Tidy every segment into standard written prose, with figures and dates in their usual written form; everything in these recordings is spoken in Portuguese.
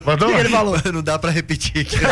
Mandou? O que ele falou? Não dá pra repetir aqui.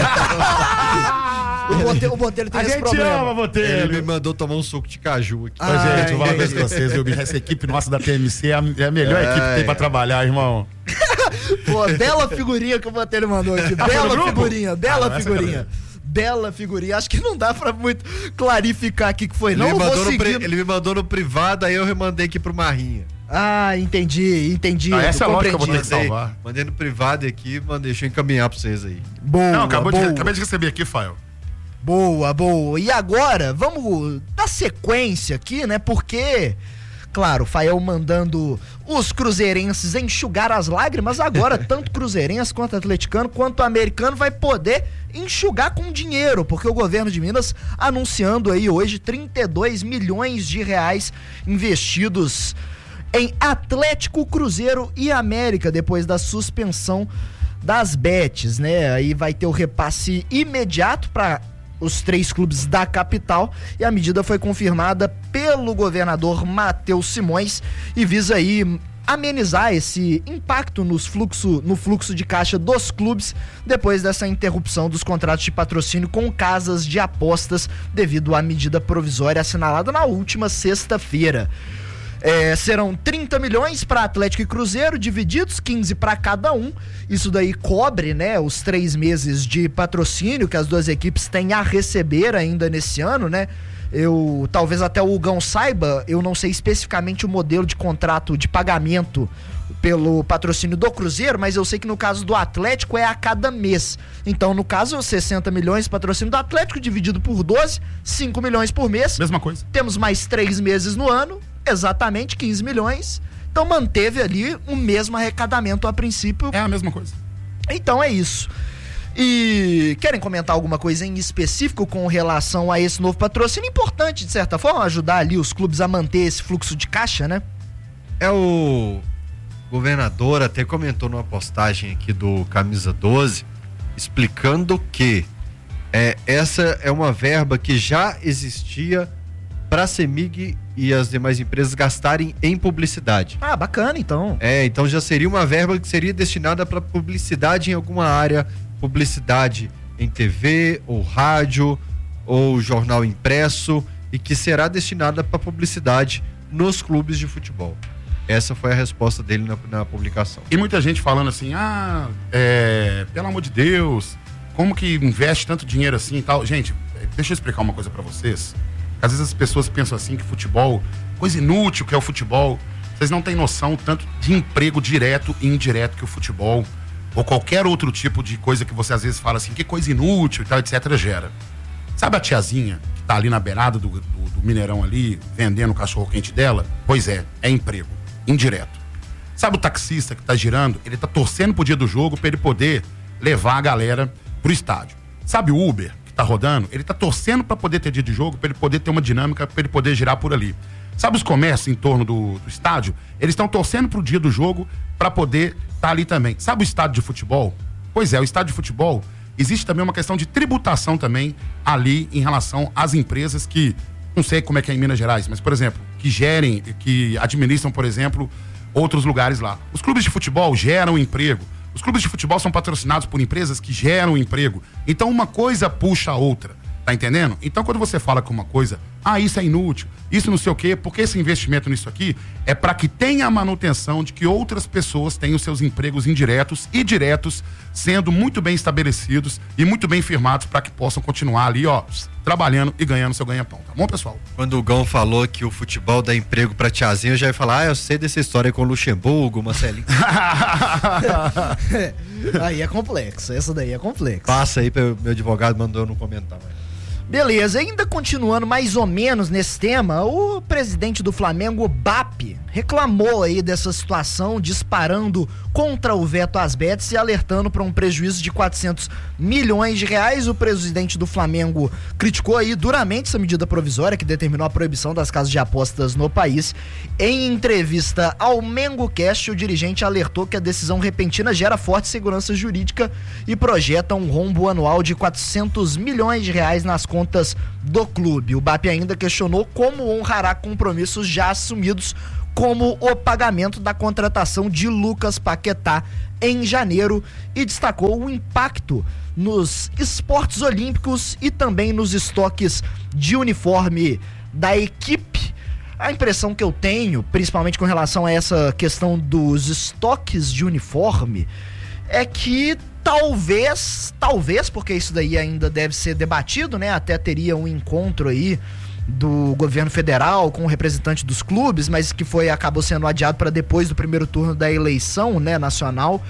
O Botelho tem A esse gente problema. ama, Ele Botelho. me mandou tomar um suco de caju aqui. Ô, gente, eu vou falar uma coisa entendi. pra vocês, viu, bicho? Essa equipe nossa da TMC é a melhor equipe que tem pra trabalhar, irmão. Pô, bela figurinha que o Botelho mandou aqui. foi no Bela grupo? figurinha, bela essa figurinha. Bela figurinha. Acho que não dá pra muito clarificar aqui que foi. Não, eu vou seguir. Ele me mandou no privado, aí eu remandei aqui pro Marrinha. Ah, entendi. Essa é a lógica que eu vou ter que compreendi. salvar. Mandei no privado aqui, deixa eu encaminhar pra vocês aí. Boa, Não, boa. acabei de receber aqui, Fael. Boa, boa. E agora, vamos dar sequência aqui, né? Porque, claro, o Fael mandando os cruzeirenses enxugar as lágrimas, agora tanto cruzeirense quanto atleticano quanto americano vai poder enxugar com dinheiro, porque o governo de Minas anunciando aí hoje 32 milhões de reais investidos em Atlético, Cruzeiro e América depois da suspensão das bets, né? Aí vai ter o repasse imediato para os 3 clubes da capital e a medida foi confirmada pelo governador Matheus Simões e visa aí amenizar esse impacto no fluxo de caixa dos clubes depois dessa interrupção dos contratos de patrocínio com casas de apostas devido à medida provisória assinalada na última sexta-feira. Serão 30 milhões para Atlético e Cruzeiro, divididos 15 para cada um. Isso daí cobre, né, os 3 meses de patrocínio que as duas equipes têm a receber ainda nesse ano, né? Talvez até o Hugão saiba, eu não sei especificamente o modelo de contrato de pagamento pelo patrocínio do Cruzeiro, mas eu sei que no caso do Atlético é a cada mês. Então, no caso, 60 milhões patrocínio do Atlético, dividido por 12, 5 milhões por mês. Mesma coisa. Temos mais 3 meses no ano, exatamente 15 milhões. Então, manteve ali o mesmo arrecadamento a princípio. É a mesma coisa. Então, é isso. E querem comentar alguma coisa em específico com relação a esse novo patrocínio? Importante, de certa forma, ajudar ali os clubes a manter esse fluxo de caixa, né? O governador até comentou numa postagem aqui do Camisa 12, explicando que essa é uma verba que já existia para a CEMIG e as demais empresas gastarem em publicidade. Ah, bacana, então. Então já seria uma verba que seria destinada para publicidade em alguma área, publicidade em TV, ou rádio, ou jornal impresso, e que será destinada para publicidade nos clubes de futebol. Essa foi a resposta dele na publicação. E muita gente falando assim, pelo amor de Deus, como que investe tanto dinheiro assim e tal? Gente, deixa eu explicar uma coisa pra vocês. Às vezes as pessoas pensam assim que futebol, coisa inútil que é o futebol. Vocês não têm noção tanto de emprego direto e indireto que o futebol, ou qualquer outro tipo de coisa que você às vezes fala assim, que coisa inútil e tal, etc, gera. Sabe a tiazinha que tá ali na beirada do Mineirão ali, vendendo o cachorro-quente dela? Pois é emprego indireto. Sabe o taxista que tá girando? Ele tá torcendo pro dia do jogo pra ele poder levar a galera pro estádio. Sabe o Uber que tá rodando? Ele tá torcendo pra poder ter dia de jogo, pra ele poder ter uma dinâmica, pra ele poder girar por ali. Sabe os comércios em torno do estádio? Eles estão torcendo pro dia do jogo pra poder estar ali também. Sabe o estádio de futebol? Pois é, o estádio de futebol, existe também uma questão de tributação também ali em relação às empresas que, não sei como é que é em Minas Gerais, mas, por exemplo, que gerem, que administram, por exemplo, outros lugares lá. Os clubes de futebol geram emprego. Os clubes de futebol são patrocinados por empresas que geram emprego. Então, uma coisa puxa a outra. Tá entendendo? Então, quando você fala com uma coisa, isso é inútil, isso não sei o quê, porque esse investimento nisso aqui é para que tenha a manutenção de que outras pessoas tenham seus empregos indiretos e diretos sendo muito bem estabelecidos e muito bem firmados para que possam continuar ali, trabalhando e ganhando seu ganha-pão. Tá bom, pessoal? Quando o Gão falou que o futebol dá emprego pra tiazinha, eu já ia falar, eu sei dessa história com o Luxemburgo, Marcelinho. Aí é complexo, essa daí é complexo. Passa aí, meu advogado mandou no comentário. Beleza, ainda continuando mais ou menos nesse tema, o presidente do Flamengo, BAP, reclamou aí dessa situação, disparando contra o veto às bets e alertando para um prejuízo de 400 milhões de reais. O presidente do Flamengo criticou aí duramente essa medida provisória que determinou a proibição das casas de apostas no país. Em entrevista ao MengoCast, o dirigente alertou que a decisão repentina gera forte segurança jurídica e projeta um rombo anual de 400 milhões de reais nas contas do clube. O BAP ainda questionou como honrará compromissos já assumidos, como o pagamento da contratação de Lucas Paquetá em janeiro e destacou o impacto nos esportes olímpicos e também nos estoques de uniforme da equipe. A impressão que eu tenho, principalmente com relação a essa questão dos estoques de uniforme, é que talvez, porque isso daí ainda deve ser debatido, né? Até teria um encontro aí do governo federal com o representante dos clubes, mas que acabou sendo adiado para depois do primeiro turno da eleição, né, nacional.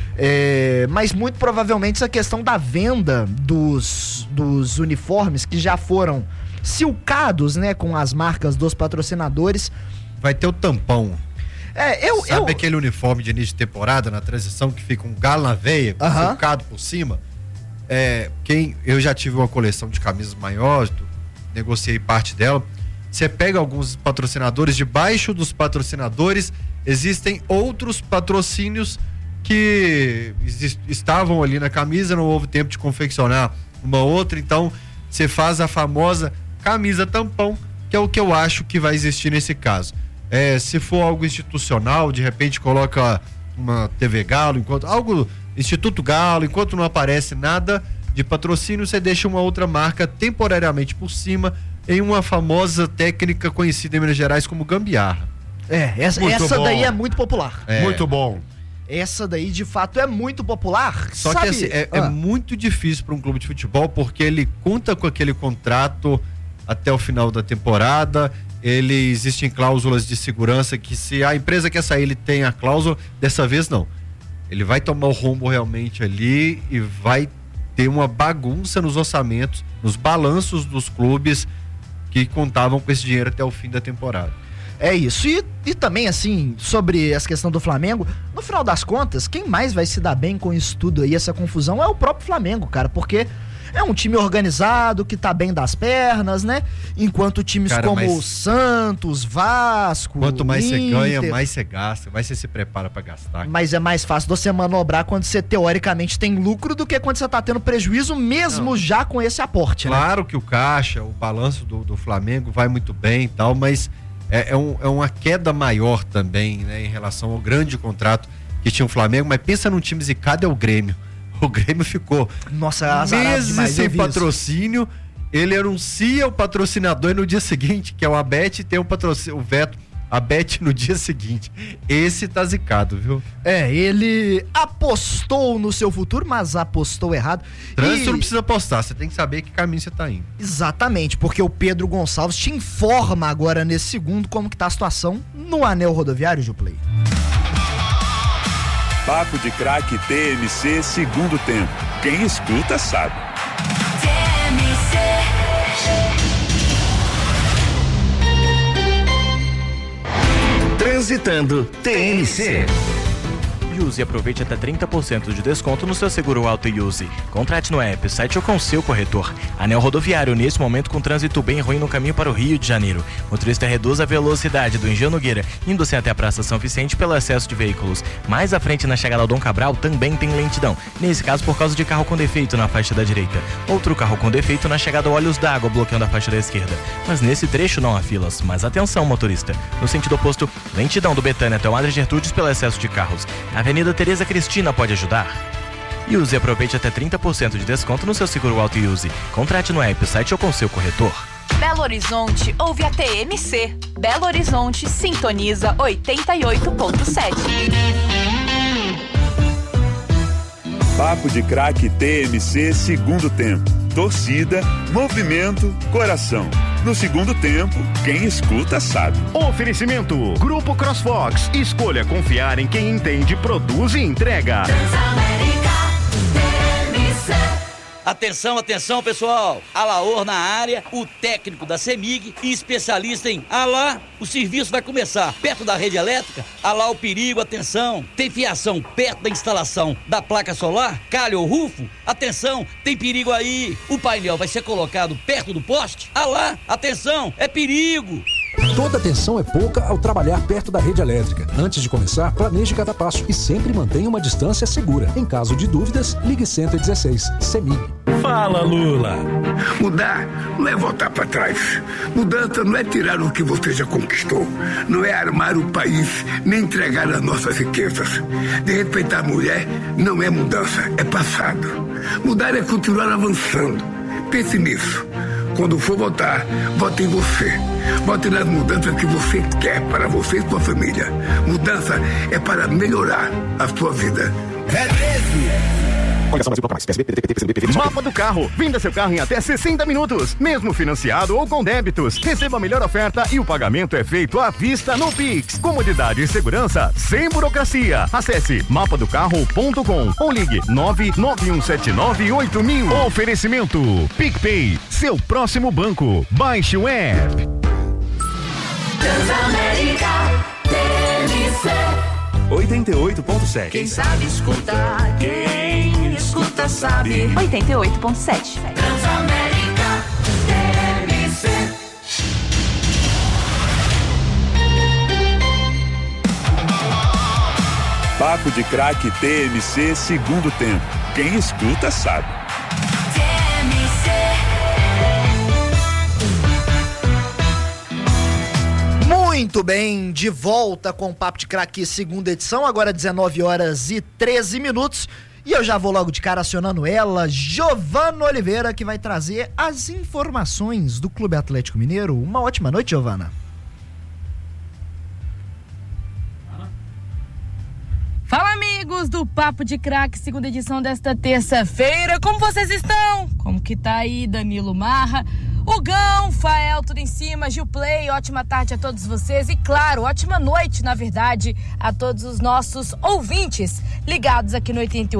Mas muito provavelmente essa questão da venda dos uniformes que já foram silcados, né, com as marcas dos patrocinadores. Vai ter o tampão. Sabe aquele uniforme de início de temporada na transição que fica um galo na veia, silcado por cima? Eu já tive uma coleção de camisas maiores, negociei parte dela. Você pega alguns patrocinadores, debaixo dos patrocinadores existem outros patrocínios que estavam ali na camisa, não houve tempo de confeccionar uma outra, então você faz a famosa camisa tampão, que é o que eu acho que vai existir nesse caso. Se for algo institucional, de repente coloca uma TV Galo, Instituto Galo, enquanto não aparece nada de patrocínio, você deixa uma outra marca temporariamente por cima, em uma famosa técnica conhecida em Minas Gerais como gambiarra. Essa daí é muito popular. Muito bom. Essa daí, de fato, é muito popular. Só que assim, é muito difícil para um clube de futebol, porque ele conta com aquele contrato até o final da temporada. Existem cláusulas de segurança que, se a empresa quer sair, ele tem a cláusula. Dessa vez, não. Ele vai tomar o rumbo realmente ali e vai ter uma bagunça nos orçamentos, nos balanços dos clubes que contavam com esse dinheiro até o fim da temporada. É isso. E também, assim, sobre essa questão do Flamengo, no final das contas, quem mais vai se dar bem com isso tudo aí, essa confusão, é o próprio Flamengo, cara, porque é um time organizado, que tá bem das pernas, né? Enquanto times como o Santos, Vasco, quanto mais você ganha, mais você gasta, mais você se prepara pra gastar. Mas é mais fácil você manobrar quando você teoricamente tem lucro do que quando você tá tendo prejuízo, mesmo já com esse aporte, Claro, né? Que o caixa, o balanço do Flamengo vai muito bem e tal, mas é uma queda maior também, né, em relação ao grande contrato que tinha o Flamengo. Mas pensa num time zicado, é o Grêmio. O Grêmio ficou meses sem patrocínio. Ele anuncia o patrocinador e no dia seguinte, que é o Abete, tem o veto, a Bet no dia seguinte. Esse tá zicado, viu? Ele apostou no seu futuro, mas apostou errado. Trânsito não precisa apostar, você tem que saber que caminho você tá indo. Exatamente, porque o Pedro Gonçalves te informa agora nesse segundo como que tá a situação no anel rodoviário, Juplay. Papo de Craque TMC, segundo tempo. Quem escuta sabe. Transitando TMC. Use e aproveite até 30% de desconto no seu seguro auto Use. Contrate no app, site ou com seu corretor. Anel rodoviário, nesse momento com trânsito bem ruim no caminho para o Rio de Janeiro. Motorista reduz a velocidade do Engenho Nogueira, indo-se até a Praça São Vicente pelo excesso de veículos. Mais à frente, na chegada ao Dom Cabral, também tem lentidão. Nesse caso, por causa de carro com defeito na faixa da direita. Outro carro com defeito na chegada ao Olhos d'Água, bloqueando a faixa da esquerda. Mas nesse trecho não há filas. Mas atenção, motorista. No sentido oposto, lentidão do Betânia até o Madre Gertrudes pelo excesso de carros. Avenida Tereza Cristina pode ajudar. Use e aproveite até 30% de desconto no seu seguro auto Use. Contrate no app, site ou com seu corretor. Belo Horizonte ouve a TMC. Belo Horizonte sintoniza 88.7. Papo de Craque TMC, segundo tempo. Torcida, movimento, coração. No segundo tempo, quem escuta sabe. Oferecimento: Grupo CrossFox. Escolha confiar em quem entende, produz e entrega. Atenção, atenção, pessoal. Alaor na área, o técnico da CEMIG e especialista em o serviço vai começar. Perto da rede elétrica, o perigo, atenção. Tem fiação perto da instalação da placa solar, calha ou rufo? Atenção, tem perigo aí. O painel vai ser colocado perto do poste? Atenção, é perigo. Toda tensão é pouca ao trabalhar perto da rede elétrica. Antes de começar, planeje cada passo e sempre mantenha uma distância segura. Em caso de dúvidas, ligue 116. CEMIG. Fala, Lula. Mudar não é voltar para trás. Mudança não é tirar o que você já conquistou. Não é armar o país, nem entregar as nossas riquezas. De respeitar a mulher não é mudança, é passado. Mudar é continuar avançando. Pense nisso. Quando for votar, vote em você. Vote nas mudanças que você quer para você e sua família. Mudança é para melhorar a sua vida. É 13! Mapa do Carro. Venda seu carro em até 60 minutos, mesmo financiado ou com débitos. Receba a melhor oferta e o pagamento é feito à vista no Pix. Comodidade e segurança sem burocracia. Acesse mapadocarro.com ou ligue 991798000. Oferecimento PicPay, seu próximo banco. Baixe o app. Transamérica TNC 88.7. Quem sabe escutar, quem escuta sabe. 88.7. Transamérica TNC. Papo de Craque TMC segundo tempo. Quem escuta sabe. Muito bem, de volta com o Papo de Craque, segunda edição, agora 19h13. E eu já vou logo de cara acionando ela, Giovana Oliveira, que vai trazer as informações do Clube Atlético Mineiro. Uma ótima noite, Giovana. Fala, amigos do Papo de Craque, segunda edição desta terça-feira. Como vocês estão? Como que tá aí, Danilo Marra? Hugão, Fael, tudo em cima, Gil Play, ótima tarde a todos vocês e, claro, ótima noite, na verdade, a todos os nossos ouvintes ligados aqui no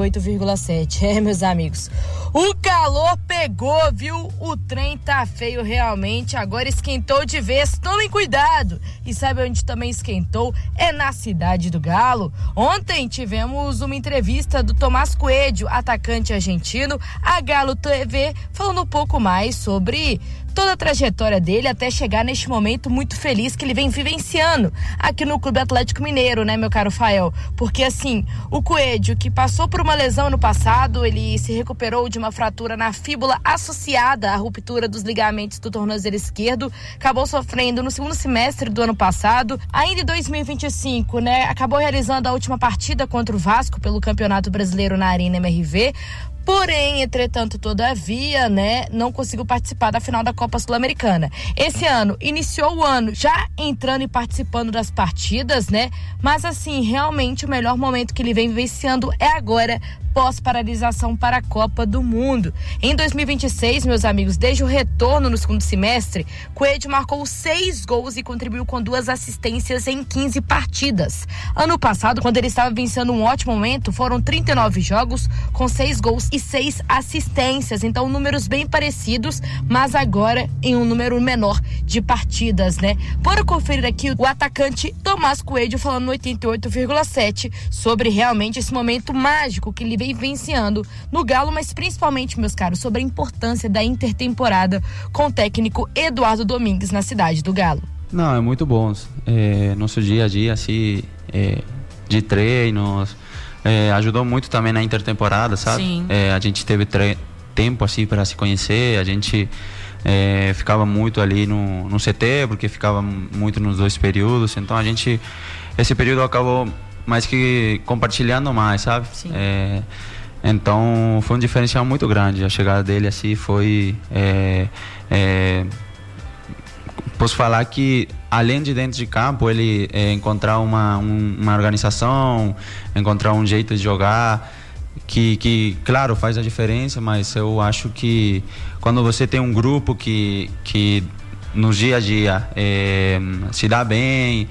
88,7. Meus amigos, o calor pegou, viu? O trem tá feio realmente, agora esquentou de vez, tomem cuidado. E sabe onde também esquentou? É na Cidade do Galo. Ontem tivemos uma entrevista do Tomás Coelho, atacante argentino, a Galo TV, falando um pouco mais sobre toda a trajetória dele até chegar neste momento muito feliz que ele vem vivenciando aqui no Clube Atlético Mineiro, né, meu caro Fael? Porque assim, o Coelho, que passou por uma lesão no passado, ele se recuperou de uma fratura na fíbula associada à ruptura dos ligamentos do tornozelo esquerdo, acabou sofrendo no segundo semestre do ano passado, ainda em 2025, né, acabou realizando a última partida contra o Vasco pelo Campeonato Brasileiro na Arena MRV. Porém, entretanto, todavia, né, não conseguiu participar da final da Copa Sul-Americana. Esse ano, iniciou o ano já entrando e participando das partidas, né, mas assim, realmente o melhor momento que ele vem vivenciando é agora, pós-paralisação para a Copa do Mundo. Em 2026, meus amigos, desde o retorno no segundo semestre, Coelho marcou 6 gols e contribuiu com 2 assistências em 15 partidas. Ano passado, quando ele estava vencendo um ótimo momento, foram 39 jogos com 6 gols e 6 assistências. Então, números bem parecidos, mas agora em um número menor de partidas, né? Bora conferir aqui o atacante Tomás Coelho falando no 88,7 sobre realmente esse momento mágico que ele vem vivenciando no Galo, mas principalmente, meus caros, sobre a importância da intertemporada com o técnico Eduardo Domingues na Cidade do Galo. Não, é muito bom. Nosso dia a dia, assim, de treinos, ajudou muito também na intertemporada, sabe? Sim. A gente teve tempo, assim, para se conhecer, a gente ficava muito ali no CT, porque ficava muito nos 2 períodos, então esse período acabou mais que compartilhando mais, sabe? Sim. Então foi um diferencial muito grande. A chegada dele assim foi posso falar que além de dentro de campo ele encontrar uma organização, encontrar um jeito de jogar que claro faz a diferença, mas eu acho que quando você tem um grupo que no dia a dia se dá bem,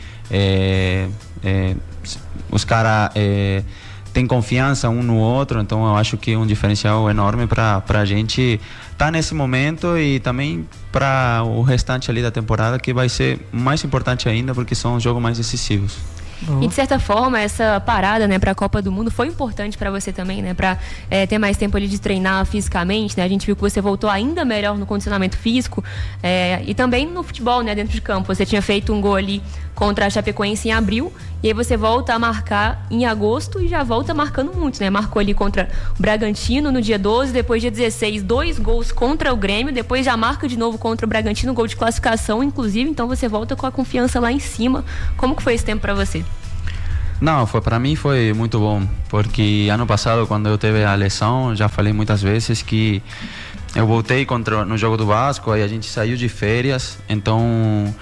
os caras têm confiança um no outro, então eu acho que é um diferencial enorme para a gente estar nesse momento e também para o restante ali da temporada, que vai ser mais importante ainda, porque são os jogos mais decisivos. E de certa forma, essa parada, né, para a Copa do Mundo foi importante para você também, né, para ter mais tempo ali de treinar fisicamente, né? A gente viu que você voltou ainda melhor no condicionamento físico e também no futebol, né, dentro de campo. Você tinha feito um gol ali contra a Chapecoense em abril, e aí você volta a marcar em agosto e já volta marcando muito, né? Marcou ali contra o Bragantino no dia 12, depois dia 16, 2 gols contra o Grêmio, depois já marca de novo contra o Bragantino, gol de classificação, inclusive, então você volta com a confiança lá em cima. Como que foi esse tempo para você? Não, para mim foi muito bom, porque ano passado, quando eu teve a lesão, já falei muitas vezes que eu voltei no jogo do Vasco, aí a gente saiu de férias, então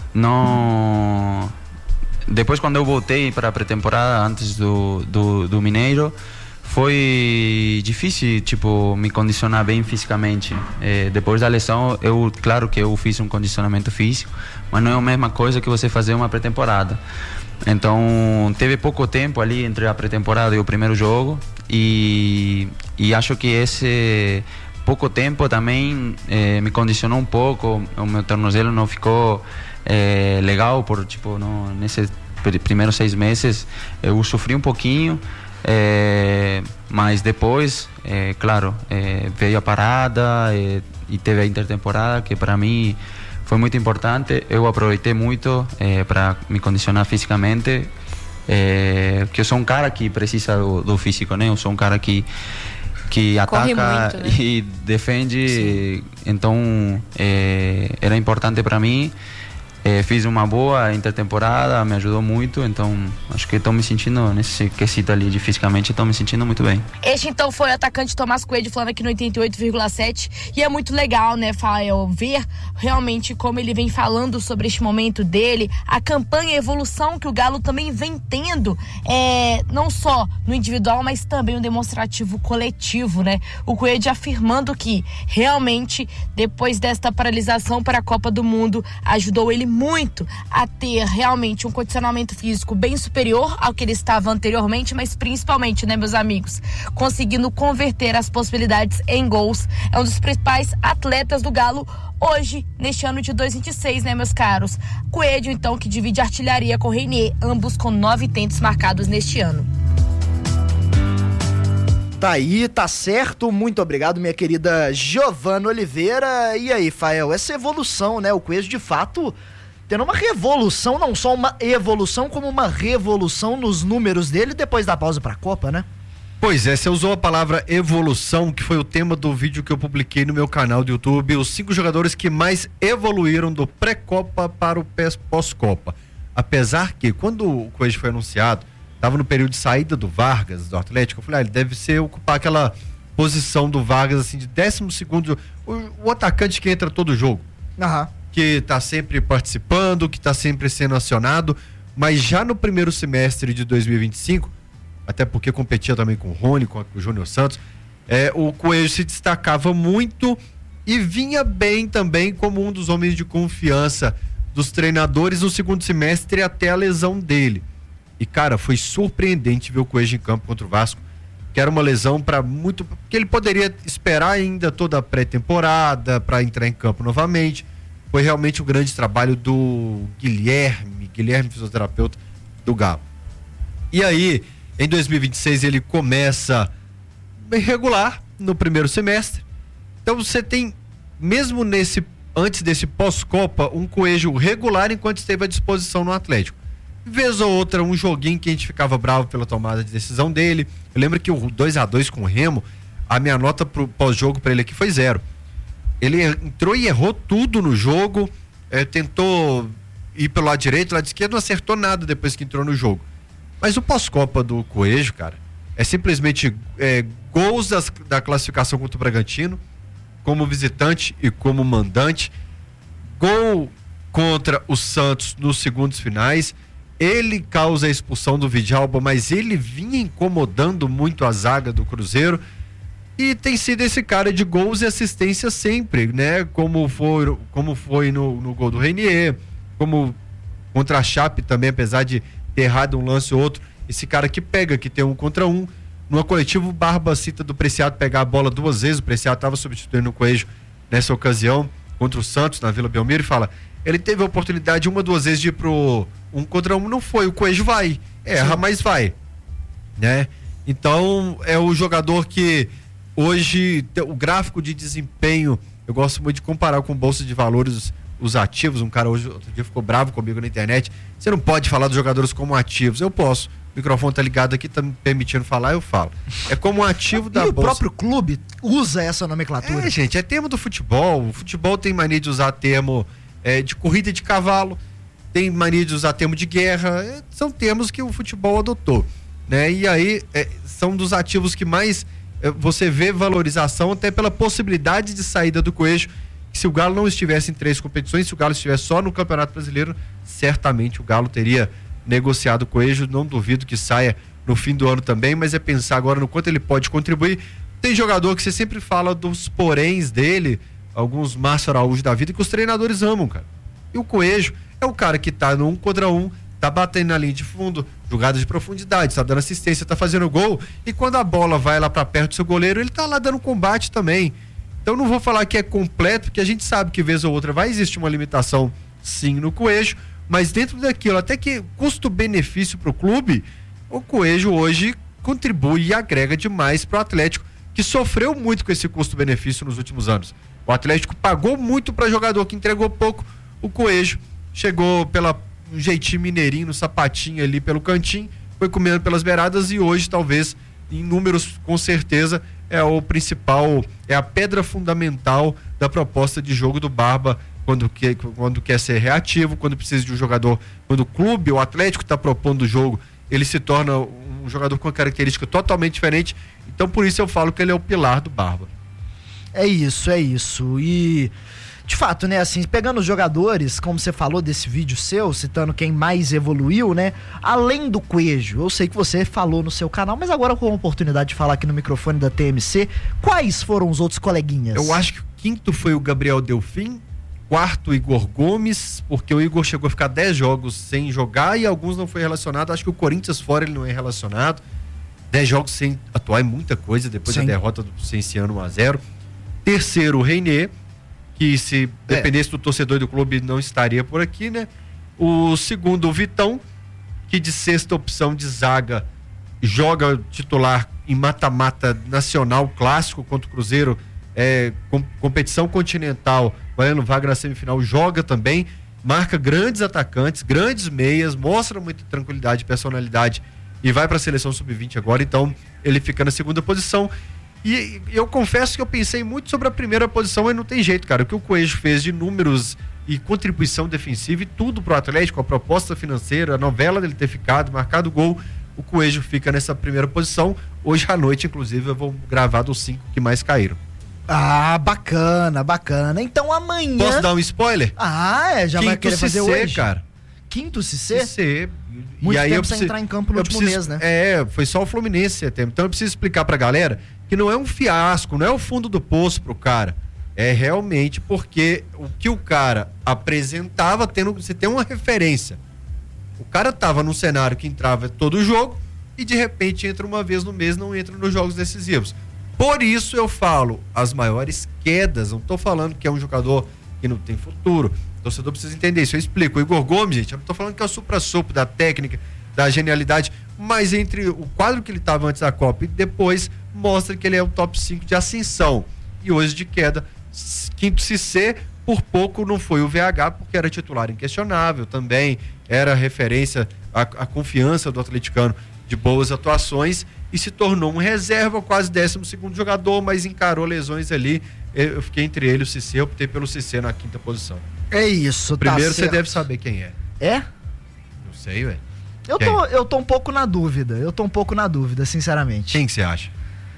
não... Depois, quando eu voltei para a pré-temporada, antes do Mineiro, foi difícil, me condicionar bem fisicamente. Depois da lesão, claro que eu fiz um condicionamento físico, mas não é a mesma coisa que você fazer uma pré-temporada. Então, teve pouco tempo ali entre a pré-temporada e o primeiro jogo, e acho que esse pouco tempo também me condicionou um pouco. O meu tornozelo não ficou legal, nesses primeiros 6 meses eu sofri um pouquinho, mas depois, claro, veio a parada e teve a intertemporada, que para mim foi muito importante. Eu aproveitei muito para me condicionar fisicamente, porque eu sou um cara que precisa do físico, né? Eu sou um cara que ataca muito, né? E defende. Sim. Então era importante para mim. Fiz uma boa intertemporada, me ajudou muito, então acho que estou me sentindo, nesse quesito ali de fisicamente, estou me sentindo muito bem. Este então foi o atacante Tomás Coelho falando aqui no 88,7, e é muito legal, né, Fael, ver realmente como ele vem falando sobre este momento dele, a campanha e a evolução que o Galo também vem tendo, não só no individual, mas também no demonstrativo coletivo, né? O Coelho afirmando que realmente, depois desta paralisação para a Copa do Mundo, ajudou ele muito a ter realmente um condicionamento físico bem superior ao que ele estava anteriormente, mas principalmente, né, meus amigos, conseguindo converter as possibilidades em gols. É um dos principais atletas do Galo hoje, neste ano de 2026, né, meus caros? Coelho, então, que divide artilharia com Reinier, ambos com 9 tentos marcados neste ano. Tá aí, tá certo. Muito obrigado, minha querida Giovana Oliveira. E aí, Fael, essa evolução, né? O Coelho, de fato, tendo uma revolução, não só uma evolução, como uma revolução nos números dele depois da pausa pra Copa, né? Pois é, você usou a palavra evolução, que foi o tema do vídeo que eu publiquei no meu canal do YouTube, os 5 jogadores que mais evoluíram do pré-Copa para o pós-Copa. Apesar que, quando o Coelho foi anunciado, estava no período de saída do Vargas, do Atlético, eu falei, ele deve ocupar aquela posição do Vargas, assim, de 12º, o atacante que entra todo jogo. Aham. Que tá sempre participando, que tá sempre sendo acionado, mas já no primeiro semestre de 2025, até porque competia também com o Rony, com o Júnior Santos, o Coelho se destacava muito e vinha bem também como um dos homens de confiança dos treinadores no segundo semestre até a lesão dele. E, cara, foi surpreendente ver o Coelho em campo contra o Vasco, que era uma lesão porque ele poderia esperar ainda toda a pré-temporada para entrar em campo novamente. Foi realmente um grande trabalho do Guilherme, fisioterapeuta do Galo. E aí, em 2026, ele começa regular no primeiro semestre. Então você tem, mesmo antes desse pós-Copa, um Coelho regular enquanto esteve à disposição no Atlético. Vez ou outra, um joguinho que a gente ficava bravo pela tomada de decisão dele. Eu lembro que o 2-2 com o Remo, a minha nota pro pós-jogo para ele aqui foi 0. Ele entrou e errou tudo no jogo, tentou ir pelo lado direito, lado esquerdo, não acertou nada depois que entrou no jogo. Mas o pós-Copa do Coelho, cara, é simplesmente gols da classificação contra o Bragantino, como visitante e como mandante, gol contra o Santos nos segundos finais. Ele causa a expulsão do Vidalba, mas ele vinha incomodando muito a zaga do Cruzeiro. E tem sido esse cara de gols e assistência sempre, né? Como foi no gol do Reinier, como contra a Chape também, apesar de ter errado um lance ou outro. Esse cara que pega, que tem 1 contra 1. Numa coletiva, o Barba cita do Preciado pegar a bola 2 vezes. O Preciado estava substituindo o Coelho nessa ocasião contra o Santos, na Vila Belmiro, e fala: Ele teve a oportunidade 1, 2 vezes de ir pro 1 contra 1, não foi. O Coelho vai, erra, mas vai, né? Então, é o jogador que hoje, o gráfico de desempenho, eu gosto muito de comparar com bolsa de valores, os ativos. Um cara hoje, outro dia, ficou bravo comigo na internet. Você não pode falar dos jogadores como ativos. Eu posso. O microfone tá ligado aqui, tá me permitindo falar, eu falo. É como um ativo da bolsa. E o próprio clube usa essa nomenclatura. Gente, é termo do futebol. O futebol tem mania de usar termo de corrida de cavalo, tem mania de usar termo de guerra. São termos que o futebol adotou, né? E aí, são dos ativos que mais você vê valorização, até pela possibilidade de saída do Coelho. Se o Galo não estivesse em 3 competições, se o Galo estivesse só no Campeonato Brasileiro, certamente o Galo teria negociado o Coelho. Não duvido que saia no fim do ano também, mas é pensar agora no quanto ele pode contribuir. Tem jogador que você sempre fala dos poréns dele, alguns Márcio Araújo da vida, que os treinadores amam, cara. E o Coelho é o cara que tá no 1 contra 1, tá batendo na linha de fundo, jogada de profundidade, tá dando assistência, tá fazendo gol, e quando a bola vai lá para perto do seu goleiro, ele tá lá dando combate também. Então não vou falar que é completo, porque a gente sabe que vez ou outra vai existir uma limitação sim no Coelho, mas dentro daquilo, até que custo-benefício pro clube, o Coelho hoje contribui e agrega demais pro Atlético, que sofreu muito com esse custo-benefício nos últimos anos. O Atlético pagou muito para jogador que entregou pouco. O Coelho chegou pela um jeitinho mineirinho, no sapatinho ali pelo cantinho, foi comendo pelas beiradas e hoje talvez em números com certeza é o principal, é a pedra fundamental da proposta de jogo do Barba quando quer ser reativo, quando precisa de um jogador, quando o clube, o Atlético está propondo o jogo, ele se torna um jogador com uma característica totalmente diferente. Então por isso eu falo que ele é o pilar do Barba. É isso. E de fato, né, assim, pegando os jogadores, como você falou desse vídeo seu, citando quem mais evoluiu, né, além do Coelho, eu sei que você falou no seu canal, mas agora com a oportunidade de falar aqui no microfone da TMC, quais foram os outros coleguinhas? Eu acho que o quinto foi o Gabriel Delfim, quarto o Igor Gomes, porque o Igor chegou a ficar 10 jogos sem jogar e alguns não foi relacionado, acho que o Corinthians fora ele não é relacionado, 10 jogos sem atuar é muita coisa, depois da derrota do Cienciano 1-0. Terceiro, o Reinier, que se dependesse do torcedor do clube não estaria por aqui, né? O segundo, o Vitão, que de sexta opção de zaga joga titular em mata-mata nacional clássico contra o Cruzeiro, competição continental, valendo vaga na semifinal, joga também, marca grandes atacantes, grandes meias, mostra muita tranquilidade e personalidade e vai para a seleção sub-20 agora, então ele fica na segunda posição. E eu confesso que eu pensei muito sobre a primeira posição, mas não tem jeito, cara. O que o Coelho fez de números e contribuição defensiva e tudo pro Atlético, a proposta financeira, a novela dele ter ficado, marcado gol, o Coelho fica nessa primeira posição. Hoje à noite, inclusive, eu vou gravar dos 5 que mais caíram. Ah, bacana. Então amanhã... Posso dar um spoiler? Já vai querer fazer hoje? Cara. Quinto CC? CC. Muito tempo sem entrar em campo no último mês, né? Foi só o Fluminense esse tempo. Então eu preciso explicar pra galera que não é um fiasco, não é o fundo do poço pro cara. É realmente porque o que o cara apresentava, você tem uma referência. O cara tava num cenário que entrava todo jogo e de repente entra uma vez no mês, não entra nos jogos decisivos. Por isso eu falo, as maiores quedas, não tô falando que é um jogador que não tem futuro. O torcedor precisa entender isso. Eu explico. O Igor Gomes, gente, eu tô falando que é o supra-supo da técnica, da genialidade, mas entre o quadro que ele estava antes da Copa e depois, mostra que ele é o top 5 de ascensão. E hoje de queda, quinto CC, por pouco não foi o VH, porque era titular inquestionável também, era referência à confiança do atleticano de boas atuações e se tornou um reserva, quase 12º jogador, mas encarou lesões ali. Eu fiquei entre ele e o CC, eu optei pelo CC na quinta posição. É isso, primeiro você deve saber quem é. É? Não sei, ué. Eu tô um pouco na dúvida, sinceramente. Quem que você acha?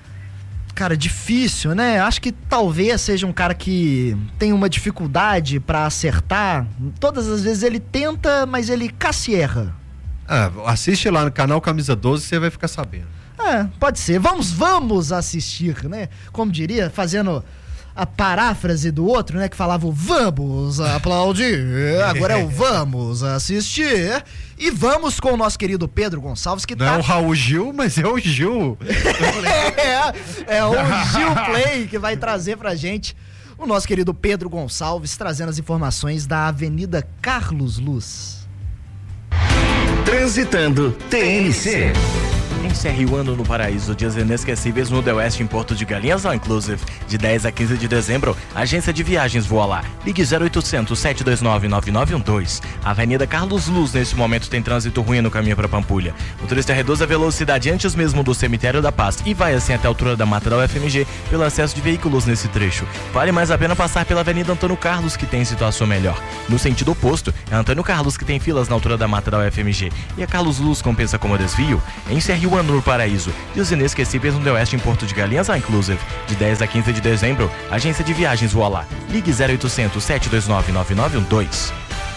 Cara, difícil, né? Acho que talvez seja um cara que tem uma dificuldade pra acertar. Todas as vezes ele tenta, mas ele se erra. Assiste lá no canal Camisa 12 você vai ficar sabendo. Pode ser. Vamos assistir, né? Como diria, fazendo a paráfrase do outro, né? Que falava o vamos aplaudir, agora é o vamos assistir. E vamos com o nosso querido Pedro Gonçalves, que não é o Raul Gil, mas é o Gil. É o Gil Play que vai trazer pra gente o nosso querido Pedro Gonçalves trazendo as informações da Avenida Carlos Luz. Transitando TNC. Encerre o ano no paraíso, dias inesquecíveis no The West em Porto de Galinhas All Inclusive. De 10 a 15 de dezembro, agência de viagens voa lá. Ligue 0800-729-9912. Avenida Carlos Luz, nesse momento tem trânsito ruim no caminho para Pampulha. O turista reduz a velocidade antes mesmo do Cemitério da Paz e vai assim até a altura da Mata da UFMG pelo excesso de veículos nesse trecho. Vale mais a pena passar pela Avenida Antônio Carlos, que tem situação melhor. No sentido oposto, é Antônio Carlos que tem filas na altura da Mata da UFMG. E a Carlos Luz compensa como desvio. Encerre o ano no paraíso. Dias inesquecíveis no The West em Porto de Galinhas All Inclusive. De 10 a 15 de dezembro, agência de viagens voa lá. Ligue 0800-729-9912.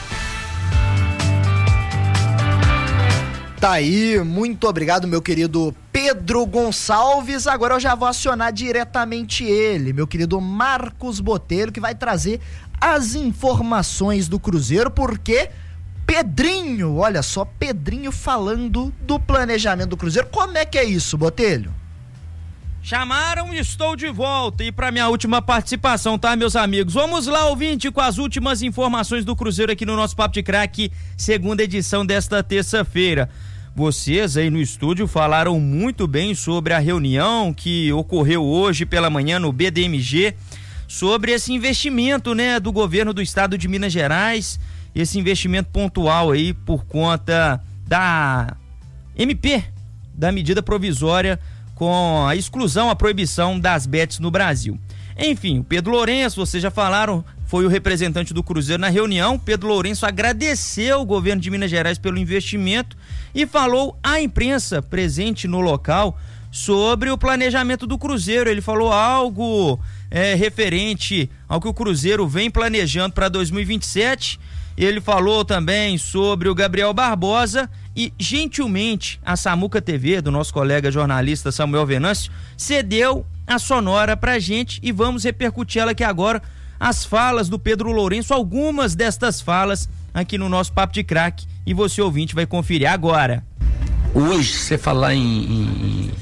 Tá aí, muito obrigado, meu querido Pedro Gonçalves. Agora eu já vou acionar diretamente ele, meu querido Marcos Botelho, que vai trazer as informações do Cruzeiro, porque Pedrinho, olha só, Pedrinho falando do planejamento do Cruzeiro. Como é que é isso, Botelho? Chamaram e estou de volta, e para minha última participação, tá, meus amigos? Vamos lá, ouvinte, com as últimas informações do Cruzeiro aqui no nosso Papo de Craque, segunda edição desta terça-feira. Vocês aí no estúdio falaram muito bem sobre a reunião que ocorreu hoje pela manhã no BDMG, sobre esse investimento, né, do governo do estado de Minas Gerais, esse investimento pontual aí por conta da MP, da medida provisória com a exclusão, a proibição das bets no Brasil. Enfim, o Pedro Lourenço, vocês já falaram, foi o representante do Cruzeiro na reunião. Pedro Lourenço agradeceu o governo de Minas Gerais pelo investimento e falou à imprensa presente no local sobre o planejamento do Cruzeiro. Ele falou algo referente ao que o Cruzeiro vem planejando para 2027. Ele falou também sobre o Gabriel Barbosa e, gentilmente, a Samuca TV, do nosso colega jornalista Samuel Venâncio, cedeu a sonora pra gente e vamos repercutir ela aqui agora, as falas do Pedro Lourenço, algumas destas falas aqui no nosso Papo de Craque, e você, ouvinte, vai conferir agora. Hoje, você falar em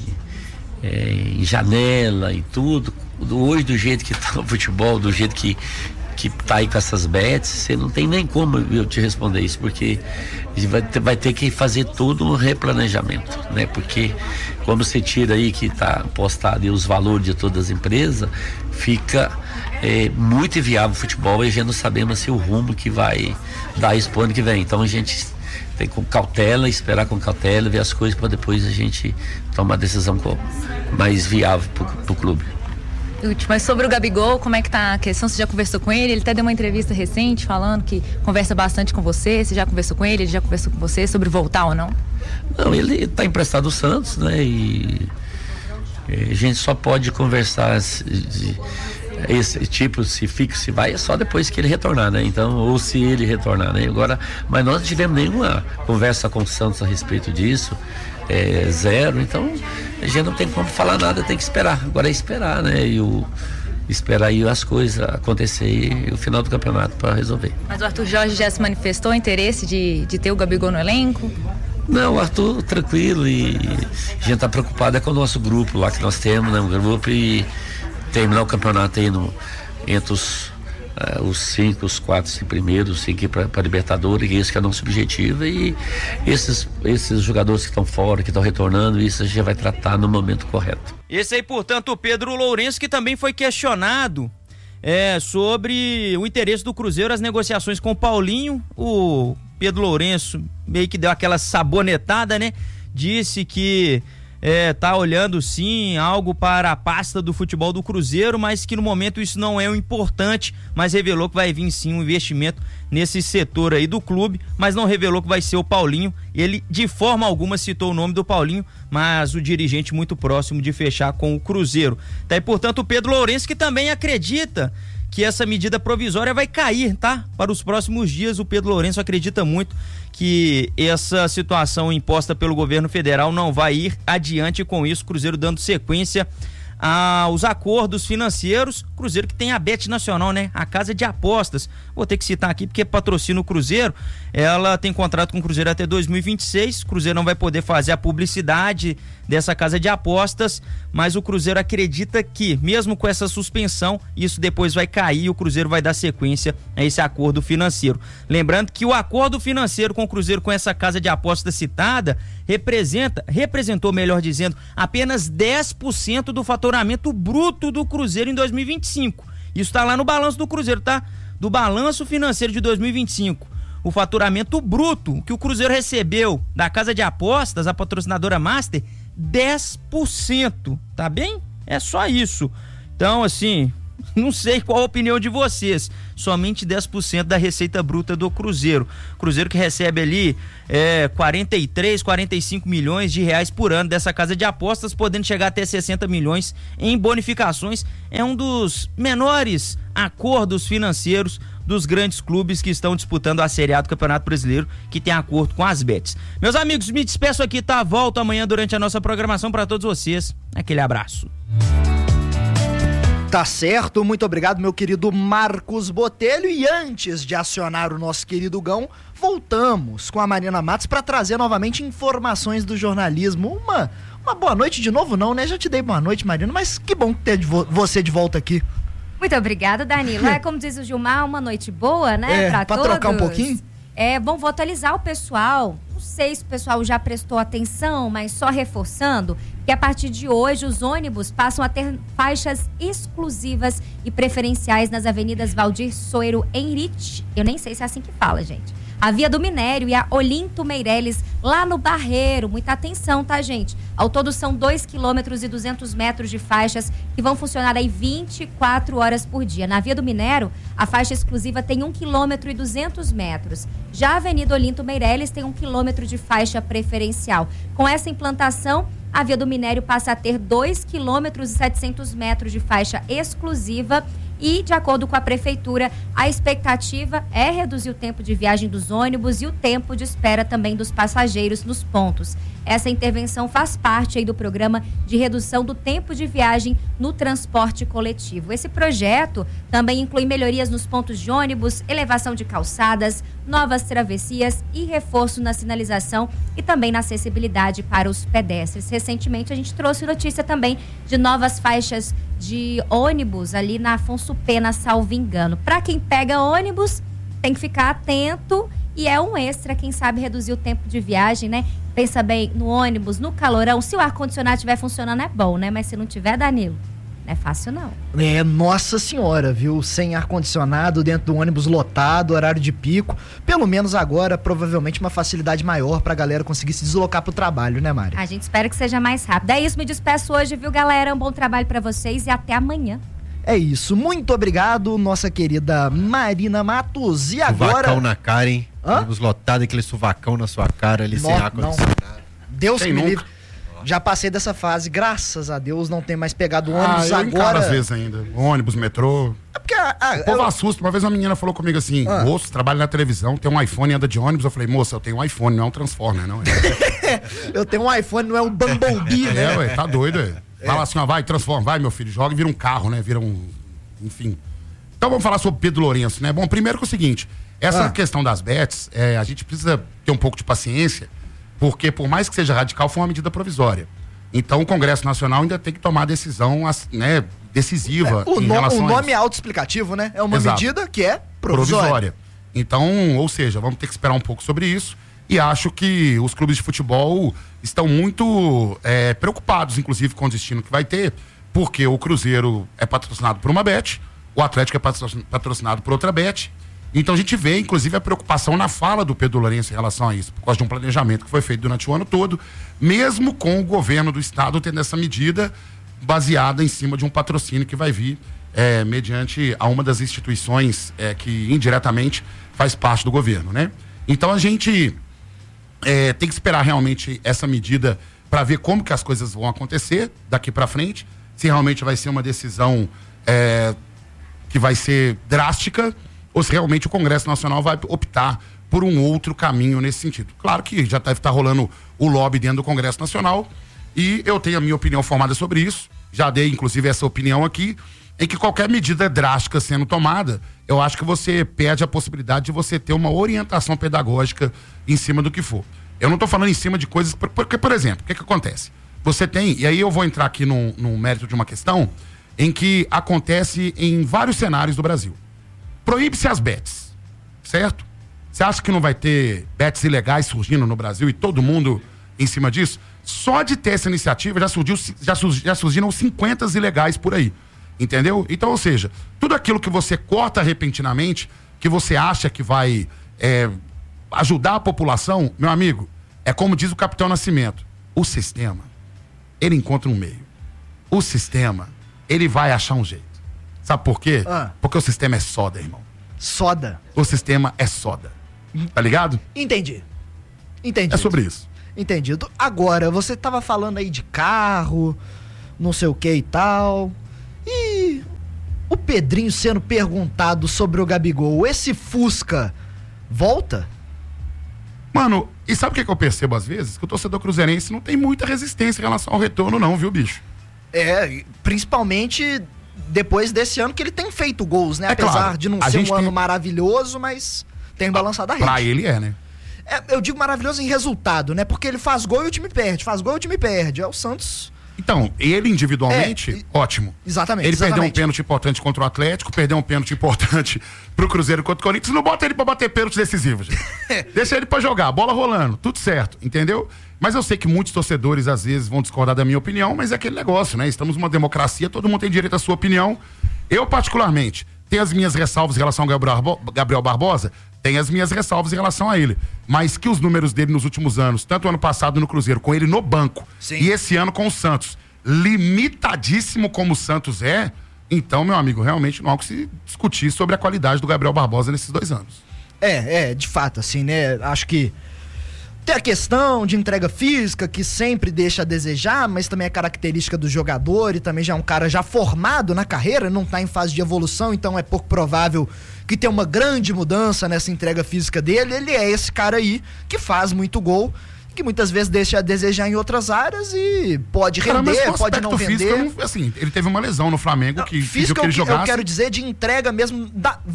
janela e tudo, hoje do jeito que tá o futebol, do jeito que tá aí com essas bets, você não tem nem como eu te responder isso, porque vai ter que fazer todo um replanejamento, né? Porque quando você tira aí que tá postado aí os valores de todas as empresas, fica muito inviável o futebol e a gente não sabemos se o rumo que vai dar isso pro ano que vem. Então a gente tem com cautela, esperar com cautela, ver as coisas para depois a gente tomar a decisão mais viável pro clube. Mas sobre o Gabigol, como é que tá a questão? Você já conversou com ele? Ele até deu uma entrevista recente falando que conversa bastante com você. Você já conversou com ele? Ele já conversou com você sobre voltar ou não? Não, ele tá emprestado ao Santos, né? E a gente só pode conversar esse tipo, se fica, se vai, é só depois que ele retornar, né? Então, ou se ele retornar, né? Agora, mas nós não tivemos nenhuma conversa com o Santos a respeito disso. Zero, então a gente não tem como falar nada, tem que esperar. Agora é esperar, né? Esperar aí as coisas acontecer e o final do campeonato para resolver. Mas o Arthur Jorge já se manifestou interesse de ter o Gabigol no elenco? Não, o Arthur tranquilo, e a gente tá preocupado com o nosso grupo lá que nós temos, né? Um grupo, e terminar o campeonato aí entre os 5, os 4 primeiros, 5 para Libertadores, esse que é o nosso objetivo, e esses jogadores que estão fora, que estão retornando, isso a gente vai tratar no momento correto. Esse aí, portanto, o Pedro Lourenço, que também foi questionado sobre o interesse do Cruzeiro, as negociações com o Paulinho. O Pedro Lourenço meio que deu aquela sabonetada, né? Disse que tá olhando sim algo para a pasta do futebol do Cruzeiro, mas que no momento isso não é o importante, mas revelou que vai vir sim um investimento nesse setor aí do clube, mas não revelou que vai ser o Paulinho. Ele de forma alguma citou o nome do Paulinho, mas o dirigente muito próximo de fechar com o Cruzeiro. Tá aí, portanto, o Pedro Lourenço, que também acredita que essa medida provisória vai cair, tá? Para os próximos dias. O Pedro Lourenço acredita muito que essa situação imposta pelo governo federal não vai ir adiante, com isso o Cruzeiro dando sequência aos acordos financeiros. Cruzeiro que tem a Bet Nacional, né? A casa de apostas. Vou ter que citar aqui porque patrocina o Cruzeiro. Ela tem contrato com o Cruzeiro até 2026. O Cruzeiro não vai poder fazer a publicidade dessa casa de apostas, mas o Cruzeiro acredita que, mesmo com essa suspensão, isso depois vai cair e o Cruzeiro vai dar sequência a esse acordo financeiro. Lembrando que o acordo financeiro com o Cruzeiro com essa casa de apostas citada representou, melhor dizendo, apenas 10% do faturamento bruto do Cruzeiro em 2025. Isso está lá no balanço do Cruzeiro, tá? Do balanço financeiro de 2025. O faturamento bruto que o Cruzeiro recebeu da casa de apostas, a patrocinadora Master, 10%, tá bem? É só isso. Então, assim, não sei qual a opinião de vocês. Somente 10% da receita bruta do Cruzeiro. Cruzeiro que recebe ali 43, 45 milhões de reais por ano dessa casa de apostas, podendo chegar até 60 milhões em bonificações. É um dos menores acordos financeiros dos grandes clubes que estão disputando a Série A do Campeonato Brasileiro, que tem acordo com as bets. Meus amigos, me despeço aqui, tá? Volto amanhã durante a nossa programação para todos vocês. Aquele abraço. Tá certo, muito obrigado, meu querido Marcos Botelho. E antes de acionar o nosso querido Gão, voltamos com a Marina Matos para trazer novamente informações do jornalismo. Uma boa noite de novo, não, né? Já te dei boa noite, Marina, mas que bom ter você de volta aqui. Muito obrigada, Danilo. Como diz o Gilmar, uma noite boa, né? Pra todos. Trocar um pouquinho? Bom, vou atualizar o pessoal. Não sei se o pessoal já prestou atenção, mas só reforçando que a partir de hoje os ônibus passam a ter faixas exclusivas e preferenciais nas avenidas Valdir Soeiro Henrique. Eu nem sei se é assim que fala, gente. A Via do Minério e a Olinto Meireles, lá no Barreiro. Muita atenção, tá, gente? Ao todo são 2 quilômetros e 200 metros de faixas que vão funcionar aí 24 horas por dia. Na Via do Minério, a faixa exclusiva tem 1 quilômetro e 200 metros. Já a Avenida Olinto Meireles tem 1 quilômetro de faixa preferencial. Com essa implantação, a Via do Minério passa a ter 2 quilômetros e 700 metros de faixa exclusiva. E, de acordo com a prefeitura, a expectativa é reduzir o tempo de viagem dos ônibus e o tempo de espera também dos passageiros nos pontos. Essa intervenção faz parte aí do programa de redução do tempo de viagem no transporte coletivo. Esse projeto também inclui melhorias nos pontos de ônibus, elevação de calçadas, novas travessias e reforço na sinalização e também na acessibilidade para os pedestres. Recentemente, a gente trouxe notícia também de novas faixas de ônibus ali na Afonso Pena, salvo engano. Para quem pega ônibus, tem que ficar atento e é um extra, quem sabe reduzir o tempo de viagem, né? Pensa bem no ônibus, no calorão. Se o ar-condicionado estiver funcionando é bom, né? Mas se não tiver, Danilo, não é fácil não. Nossa senhora, viu? Sem ar-condicionado, dentro do ônibus lotado, horário de pico. Pelo menos agora, provavelmente uma facilidade maior pra galera conseguir se deslocar pro trabalho, né, Mari? A gente espera que seja mais rápido. É isso, me despeço hoje, viu, galera? Um bom trabalho pra vocês e até amanhã. É isso, muito obrigado, nossa querida Marina Matos. E agora... Suvacão na cara, hein? Ônibus lotado, aquele suvacão na sua cara ali, sem ar-condicionado. Deus que me livre. Já passei dessa fase, graças a Deus, não tem mais pegado ônibus agora. Às vezes ainda, ônibus, metrô. É porque o povo assusta. Uma vez uma menina falou comigo assim, moço, trabalha na televisão, tem um iPhone e anda de ônibus. Eu falei, moça, eu tenho um iPhone, não é um Transformer, não. Eu tenho um iPhone, não é um Bumblebee, né? Ué, tá doido, ué. Fala assim, ó, vai, transforma, vai, meu filho, joga e vira um carro, né? Vira um... Enfim. Então vamos falar sobre Pedro Lourenço, né? Bom, primeiro que é o seguinte, essa questão das bets, a gente precisa ter um pouco de paciência, porque por mais que seja radical, foi uma medida provisória. Então o Congresso Nacional ainda tem que tomar a decisão, né, decisiva em relação a isso. O nome é autoexplicativo, né? É uma medida que é provisória. Então, ou seja, vamos ter que esperar um pouco sobre isso. E acho que os clubes de futebol estão muito preocupados, inclusive, com o destino que vai ter, porque o Cruzeiro é patrocinado por uma bet, o Atlético é patrocinado por outra bet. Então a gente vê, inclusive, a preocupação na fala do Pedro Lourenço em relação a isso, por causa de um planejamento que foi feito durante o ano todo, mesmo com o governo do estado tendo essa medida baseada em cima de um patrocínio que vai vir mediante a uma das instituições que indiretamente faz parte do governo, né? Então a gente tem que esperar realmente essa medida para ver como que as coisas vão acontecer daqui para frente, se realmente vai ser uma decisão que vai ser drástica ou se realmente o Congresso Nacional vai optar por um outro caminho nesse sentido. Claro que já deve estar rolando o lobby dentro do Congresso Nacional e eu tenho a minha opinião formada sobre isso. já dei inclusive essa opinião aqui, em que qualquer medida drástica sendo tomada, eu acho que você perde a possibilidade de você ter uma orientação pedagógica em cima do que for. Eu não estou falando em cima de coisas, porque, por exemplo, o que acontece? Você tem, e aí eu vou entrar aqui no mérito de uma questão, em que acontece em vários cenários do Brasil. Proíbe-se as bets, certo? Você acha que não vai ter bets ilegais surgindo no Brasil e todo mundo em cima disso? Só de ter essa iniciativa já surgiram 50 ilegais por aí, entendeu? Então, ou seja, tudo aquilo que você corta repentinamente, que você acha que vai ajudar a população, meu amigo, é como diz o Capitão Nascimento, o sistema, ele encontra um meio. O sistema, ele vai achar um jeito. Sabe por quê? Porque o sistema é soda, irmão. Soda? O sistema é soda. Tá ligado? Entendi. É sobre isso. Entendido. Agora, você tava falando aí de carro, não sei o que e tal. E o Pedrinho sendo perguntado sobre o Gabigol, esse Fusca volta? Mano, e sabe o que eu percebo às vezes? Que o torcedor cruzeirense não tem muita resistência em relação ao retorno não, viu, bicho? Principalmente depois desse ano que ele tem feito gols, né? Apesar claro, de não ser um ano maravilhoso, mas tem balançado a rede. Pra ele né? Eu digo maravilhoso em resultado, né? Porque ele faz gol e o time perde, faz gol e o time perde. É o Santos... Então, ele individualmente, ótimo. Exatamente. Ele perdeu um pênalti importante contra o Atlético, perdeu um pênalti importante pro Cruzeiro contra o Corinthians. Não bota ele pra bater pênalti decisivo, gente. Deixa ele pra jogar, bola rolando, tudo certo, entendeu? Mas eu sei que muitos torcedores às vezes vão discordar da minha opinião, mas é aquele negócio, né? Estamos numa democracia, todo mundo tem direito à sua opinião. Eu, particularmente, tenho as minhas ressalvas em relação ao Gabriel Barbosa, tenho as minhas ressalvas em relação a ele. Mas que os números dele nos últimos anos, tanto ano passado no Cruzeiro, com ele no banco, e esse ano com o Santos, limitadíssimo como o Santos é, então, meu amigo, realmente não há o que se discutir sobre a qualidade do Gabriel Barbosa nesses 2 anos. De fato, assim, né? Acho que tem a questão de entrega física, que sempre deixa a desejar, mas também é característica do jogador e também já é um cara já formado na carreira, não tá em fase de evolução, então é pouco provável que tenha uma grande mudança nessa entrega física dele. Ele é esse cara aí que faz muito gol, que muitas vezes deixa a desejar em outras áreas e pode render, pode não render. Assim, ele teve uma lesão no Flamengo que pediu que ele jogasse. Eu quero dizer de entrega mesmo,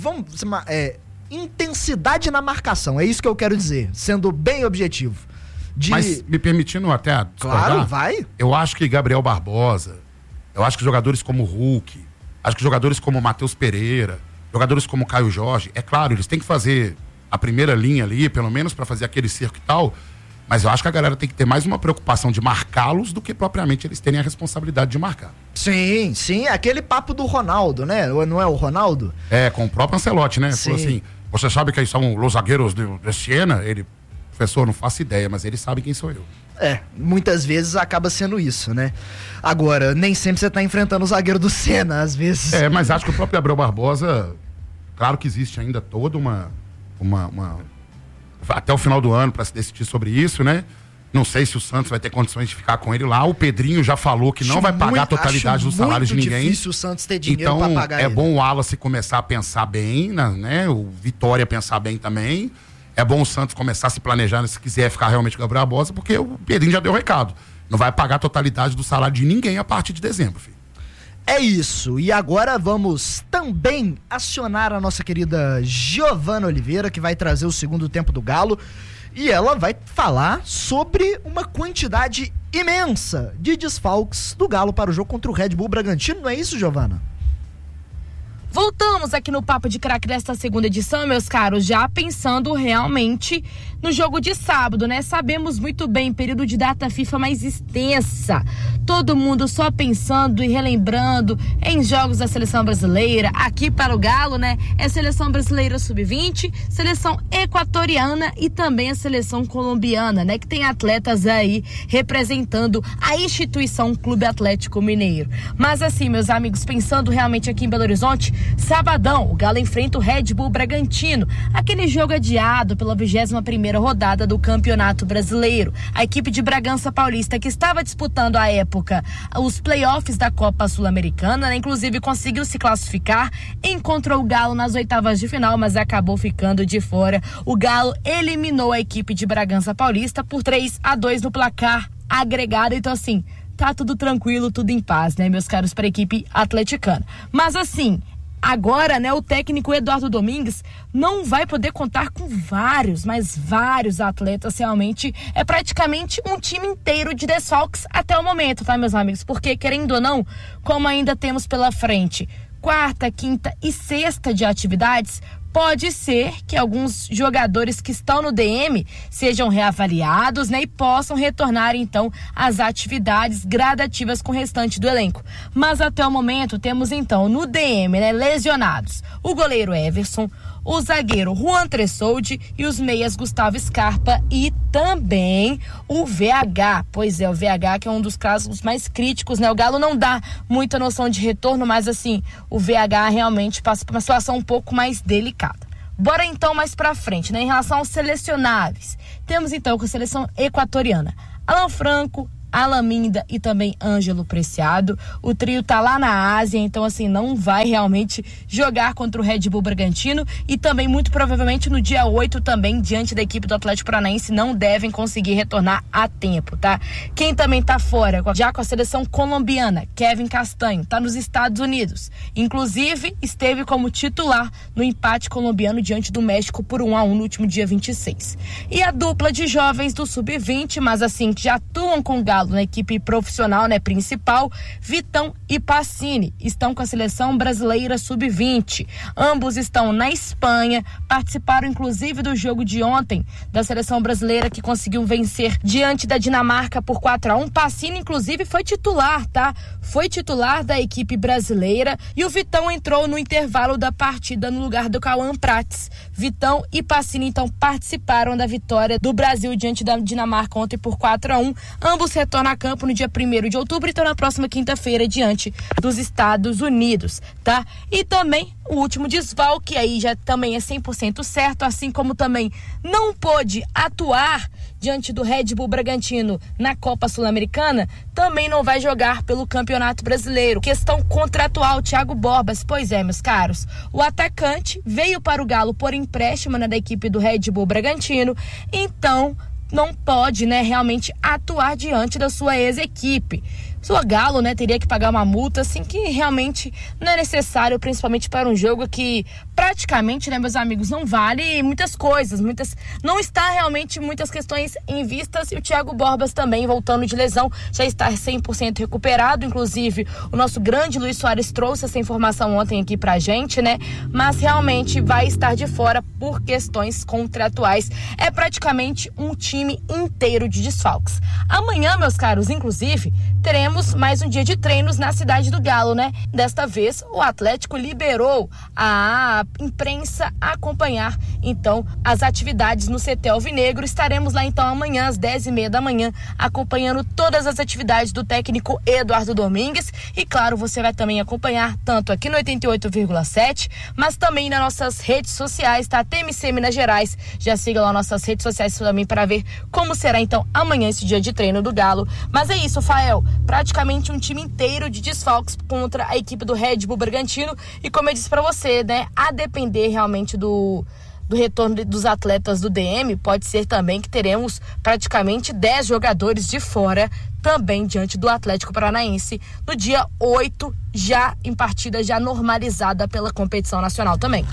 intensidade na marcação, é isso que eu quero dizer, sendo bem objetivo. Mas me permitindo até discordar, claro, vai. Eu acho que Gabriel Barbosa, eu acho que jogadores como o Hulk, acho que jogadores como o Matheus Pereira, jogadores como o Caio Jorge, é claro, eles têm que fazer a primeira linha ali, pelo menos para fazer aquele cerco e tal, mas eu acho que a galera tem que ter mais uma preocupação de marcá-los do que propriamente eles terem a responsabilidade de marcar. Sim, aquele papo do Ronaldo, né? Não é o Ronaldo? Com o próprio Ancelotti, né? Falou assim, você sabe quem são os zagueiros de Siena? Ele, professor, não faço ideia, mas eles sabem quem sou eu. Muitas vezes acaba sendo isso, né? Agora, nem sempre você tá enfrentando o zagueiro do Siena, às vezes. Mas acho que o próprio Gabriel Barbosa, claro que existe ainda toda uma até o final do ano para se decidir sobre isso, né? Não sei se o Santos vai ter condições de ficar com ele lá. O Pedrinho já falou que não vai pagar a totalidade dos salários de ninguém. É difícil o Santos ter dinheiro para pagar ele. Então, bom o Wallace começar a pensar bem, né? O Vitória pensar bem também. É bom o Santos começar a se planejar se quiser ficar realmente com o Gabriel Barbosa, porque o Pedrinho já deu o recado. Não vai pagar a totalidade do salário de ninguém a partir de dezembro, filho. É isso, e agora vamos também acionar a nossa querida Giovana Oliveira, que vai trazer o segundo tempo do Galo, e ela vai falar sobre uma quantidade imensa de desfalques do Galo para o jogo contra o Red Bull Bragantino, não é isso, Giovana? Voltamos aqui no Papo de Craque desta segunda edição, meus caros, já pensando realmente no jogo de sábado, né? Sabemos muito bem, período de data FIFA mais extensa. Todo mundo só pensando e relembrando em jogos da seleção brasileira. Aqui para o Galo, né? É seleção brasileira sub-20, seleção equatoriana e também a seleção colombiana, né? Que tem atletas aí representando a instituição Clube Atlético Mineiro. Mas assim, meus amigos, pensando realmente aqui em Belo Horizonte, sabadão, o Galo enfrenta o Red Bull Bragantino, aquele jogo adiado pela 21ª rodada do Campeonato Brasileiro. A equipe de Bragança Paulista, que estava disputando à época os playoffs da Copa Sul-Americana, né, inclusive conseguiu se classificar, encontrou o Galo nas oitavas de final, mas acabou ficando de fora. O Galo eliminou a equipe de Bragança Paulista por 3-2 no placar agregado, então assim, tá tudo tranquilo, tudo em paz, né, meus caros, para a equipe atleticana. Mas assim, agora, né, o técnico Eduardo Domingues não vai poder contar com vários atletas. Realmente é praticamente um time inteiro de desfalques até o momento, tá, meus amigos? Porque, querendo ou não, como ainda temos pela frente quarta, quinta e sexta de atividades, pode ser que alguns jogadores que estão no DM sejam reavaliados, né, e possam retornar então às atividades gradativas com o restante do elenco. Mas até o momento temos então no DM, né, lesionados o goleiro Everson, o zagueiro Juan Tressoldi e os meias Gustavo Scarpa e também o VH. Pois é, o VH que é um dos casos mais críticos, né? O Galo não dá muita noção de retorno, mas assim, o VH realmente passa por uma situação um pouco mais delicada. Bora então mais pra frente, né? Em relação aos selecionáveis, temos então com a seleção equatoriana Alan Franco, Alan Minda e também Ângelo Preciado. O trio tá lá na Ásia, então assim, não vai realmente jogar contra o Red Bull Bragantino e também muito provavelmente no dia 8 também, diante da equipe do Atlético Paranaense, não devem conseguir retornar a tempo, tá? Quem também tá fora, já com a seleção colombiana, Kevin Castanho, tá nos Estados Unidos. Inclusive, esteve como titular no empate colombiano diante do México por 1-1 no último dia 26. E a dupla de jovens do Sub-20, mas assim, que já atuam com o Galo na equipe profissional, né, principal, Vitão e Pacini, estão com a seleção brasileira Sub-20. Ambos estão na Espanha, participaram inclusive do jogo de ontem da seleção brasileira, que conseguiu vencer diante da Dinamarca por 4-1. Pacini inclusive foi titular, tá? Foi titular da equipe brasileira e o Vitão entrou no intervalo da partida no lugar do Cauã Prates. Vitão e Pacini então participaram da vitória do Brasil diante da Dinamarca ontem por 4-1. Ambos retornam a campo no dia 1º de outubro e então na próxima quinta-feira diante dos Estados Unidos, tá? E também o último desfalque aí já também é 100% certo, assim como também não pôde atuar diante do Red Bull Bragantino na Copa Sul-Americana, também não vai jogar pelo Campeonato Brasileiro. Questão contratual, Thiago Borbas. Pois é, meus caros, o atacante veio para o Galo por empréstimo, né, da equipe do Red Bull Bragantino, então não pode, né, realmente atuar diante da sua ex-equipe. O Galo, né, teria que pagar uma multa, assim, que realmente não é necessário, principalmente para um jogo que praticamente, né, meus amigos, não vale muitas coisas, não está realmente muitas questões em vistas, e o Thiago Borbas também, voltando de lesão, já está 100% recuperado. Inclusive, o nosso grande Luiz Soares trouxe essa informação ontem aqui pra gente, né, mas realmente vai estar de fora por questões contratuais. É praticamente um time inteiro de desfalques. Amanhã, meus caros, inclusive, teremos mais um dia de treinos na cidade do Galo, né? Desta vez, o Atlético liberou a imprensa a acompanhar, então, as atividades no CT Alvinegro. Estaremos lá, então, amanhã, às 10h30 da manhã, acompanhando todas as atividades do técnico Eduardo Domingues. E, claro, você vai também acompanhar tanto aqui no 88,7, mas também nas nossas redes sociais, tá? TMC Minas Gerais. Já siga lá nossas redes sociais também para ver como será, então, amanhã esse dia de treino do Galo. Mas é isso, Fael. Praticamente um time inteiro de desfalques contra a equipe do Red Bull Bragantino. E como eu disse pra você, né, a depender realmente do retorno dos atletas do DM, pode ser também que teremos praticamente 10 jogadores de fora também diante do Atlético Paranaense no dia 8, já em partida já normalizada pela competição nacional também.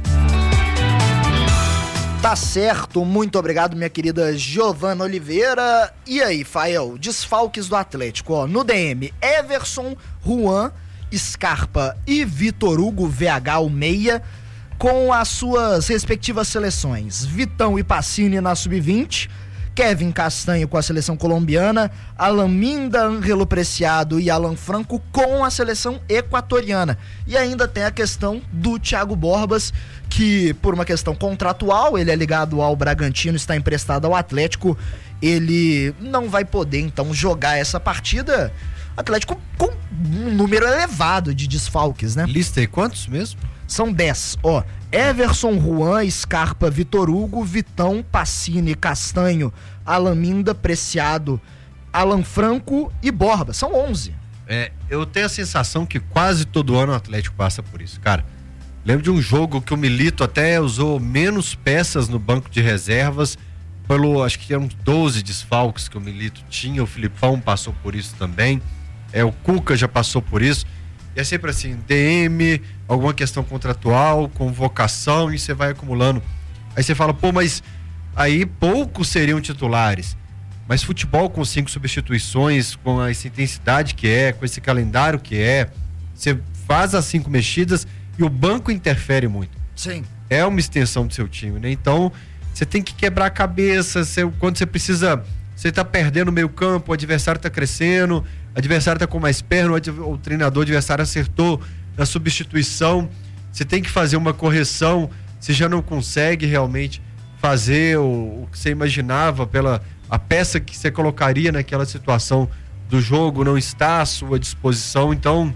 Tá certo, muito obrigado, minha querida Giovana Oliveira. E aí, Fael, desfalques do Atlético, ó, no DM, Everson, Juan, Scarpa e Vitor Hugo, VH, o meia, com as suas respectivas seleções. Vitão e Pacini na Sub-20, Kevin Castanho com a seleção colombiana, Alan Minda, Ângelo Preciado e Alan Franco com a seleção equatoriana. E ainda tem a questão do Thiago Borbas, que por uma questão contratual, ele é ligado ao Bragantino, está emprestado ao Atlético, ele não vai poder então jogar essa partida. Atlético com um número elevado de desfalques, né? Lista aí quantos mesmo? São 10, ó. Everson, Juan, Scarpa, Vitor Hugo, Vitão, Pacini, Castanho, Alan Minda, Preciado, Alan Franco e Borba. São 11. Eu tenho a sensação que quase todo ano o Atlético passa por isso, cara. Lembro de um jogo que o Milito até usou menos peças no banco de reservas acho que eram uns 12 desfalques que o Milito tinha, o Filipão passou por isso também, o Cuca já passou por isso, e é sempre assim, DM, alguma questão contratual, convocação, e você vai acumulando. Aí você fala, pô, mas aí poucos seriam titulares. Mas futebol com 5 substituições, com essa intensidade que com esse calendário que você faz as 5 mexidas e o banco interfere muito. Sim. É uma extensão do seu time, né? Então, você tem que quebrar a cabeça, quando você precisa, você tá perdendo o meio campo, o adversário tá crescendo, o adversário tá com mais perna, o treinador, o adversário acertou na substituição, você tem que fazer uma correção, você já não consegue realmente fazer o que você imaginava pela a peça que você colocaria naquela situação do jogo, não está à sua disposição. Então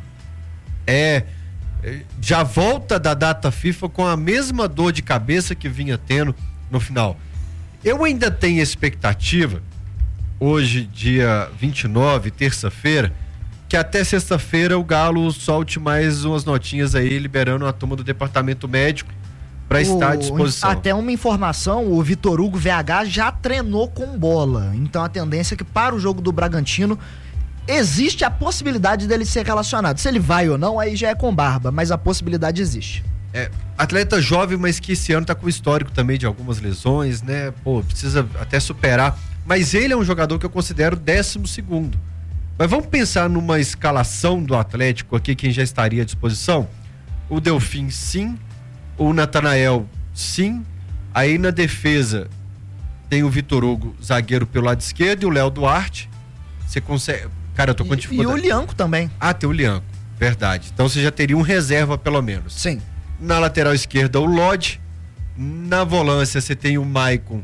já volta da data FIFA com a mesma dor de cabeça que vinha tendo no final. Eu ainda tenho expectativa, hoje dia 29, terça-feira, que até sexta-feira o Galo solte mais umas notinhas aí, liberando a turma do departamento médico para estar à disposição. Até uma informação, o Vitor Hugo VH já treinou com bola, então a tendência é que para o jogo do Bragantino existe a possibilidade dele ser relacionado. Se ele vai ou não, aí já é com Barba, mas a possibilidade existe. Atleta jovem, mas que esse ano tá com histórico também de algumas lesões, né? Pô, precisa até superar, mas ele é um jogador que eu considero 12º. Mas vamos pensar numa escalação do Atlético aqui, quem já estaria à disposição? O Delfim, sim. O Natanael, sim. Aí na defesa tem o Vitor Hugo, zagueiro pelo lado esquerdo, e o Léo Duarte. Você consegue... Cara, eu tô com dificuldade. E o Lianco também. Ah, tem o Lianco, verdade. Então você já teria um reserva pelo menos. Sim. Na lateral esquerda o Lodge. Na volância você tem o Maicon.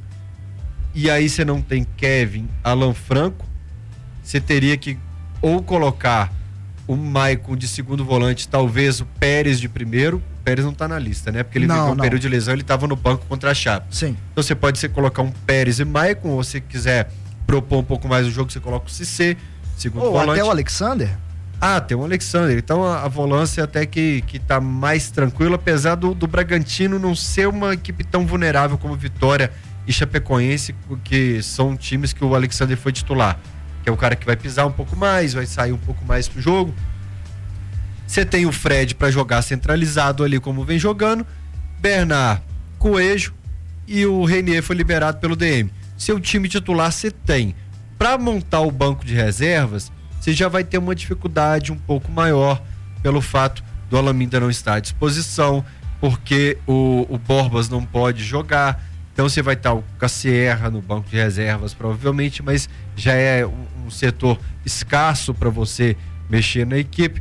E aí você não tem Kevin, Alan Franco. Você teria que ou colocar o Maicon de segundo volante, talvez o Pérez de primeiro. O Pérez não tá na lista, né? Porque ele viveu um período de lesão, ele tava no banco contra a Chape. Sim. Então você pode colocar um Pérez e Maicon, ou se quiser propor um pouco mais o jogo, você coloca o Cissé, segundo volante. Até o Alexander? Ah, tem o Alexander. Então a volância até que tá mais tranquila, apesar do Bragantino não ser uma equipe tão vulnerável como Vitória e Chapecoense, que são times que o Alexander foi titular. Que é o cara que vai pisar um pouco mais, vai sair um pouco mais pro jogo. Você tem o Fred para jogar centralizado ali como vem jogando, Bernard, Coelho, e o Renier foi liberado pelo DM. Seu time titular você tem. Para montar o banco de reservas, você já vai ter uma dificuldade um pouco maior pelo fato do Alaminda não estar à disposição, porque o Borbas não pode jogar. Então você vai estar o Cassierra no banco de reservas provavelmente, mas já é um setor escasso para você mexer na equipe.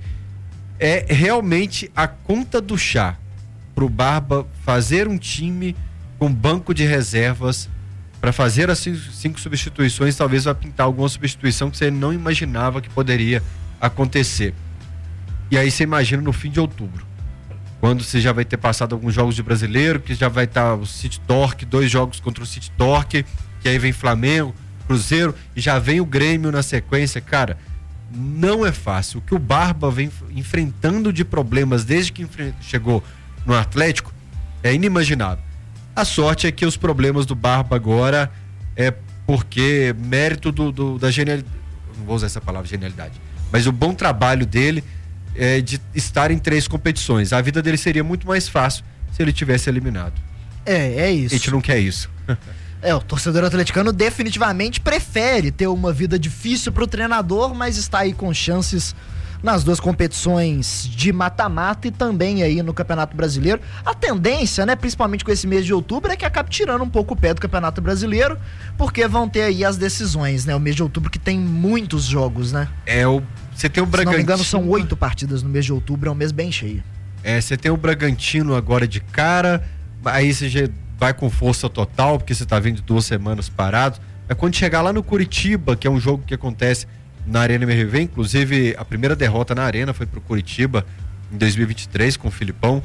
É realmente a conta do chá pro Barba fazer um time com banco de reservas para fazer as 5 substituições. Talvez vai pintar alguma substituição que você não imaginava que poderia acontecer. E aí você imagina no fim de outubro, quando você já vai ter passado alguns jogos de brasileiro, que já vai estar o City Torque, 2 jogos contra o City Torque, que aí vem Flamengo, Cruzeiro, e já vem o Grêmio na sequência. Cara, não é fácil. O que o Barba vem enfrentando de problemas desde que chegou no Atlético é inimaginável. A sorte é que os problemas do Barba agora é porque mérito da genialidade, não vou usar essa palavra genialidade, mas o bom trabalho dele é de estar em 3 competições. A vida dele seria muito mais fácil se ele tivesse eliminado. É isso. A gente não quer isso. O torcedor atleticano definitivamente prefere ter uma vida difícil pro treinador, mas está aí com chances nas 2 competições de mata-mata e também aí no Campeonato Brasileiro. A tendência, né, principalmente com esse mês de outubro, é que acabe tirando um pouco o pé do Campeonato Brasileiro, porque vão ter aí as decisões, né? O mês de outubro que tem muitos jogos, né? Você tem o Bragantino. Se não me engano, são 8 partidas no mês de outubro, é um mês bem cheio. Você tem o Bragantino agora de cara, aí você já vai com força total, porque você tá vindo 2 semanas parado. Mas quando chegar lá no Curitiba, que é um jogo que acontece na Arena MRV, inclusive a primeira derrota na Arena foi pro Curitiba em 2023 com o Filipão.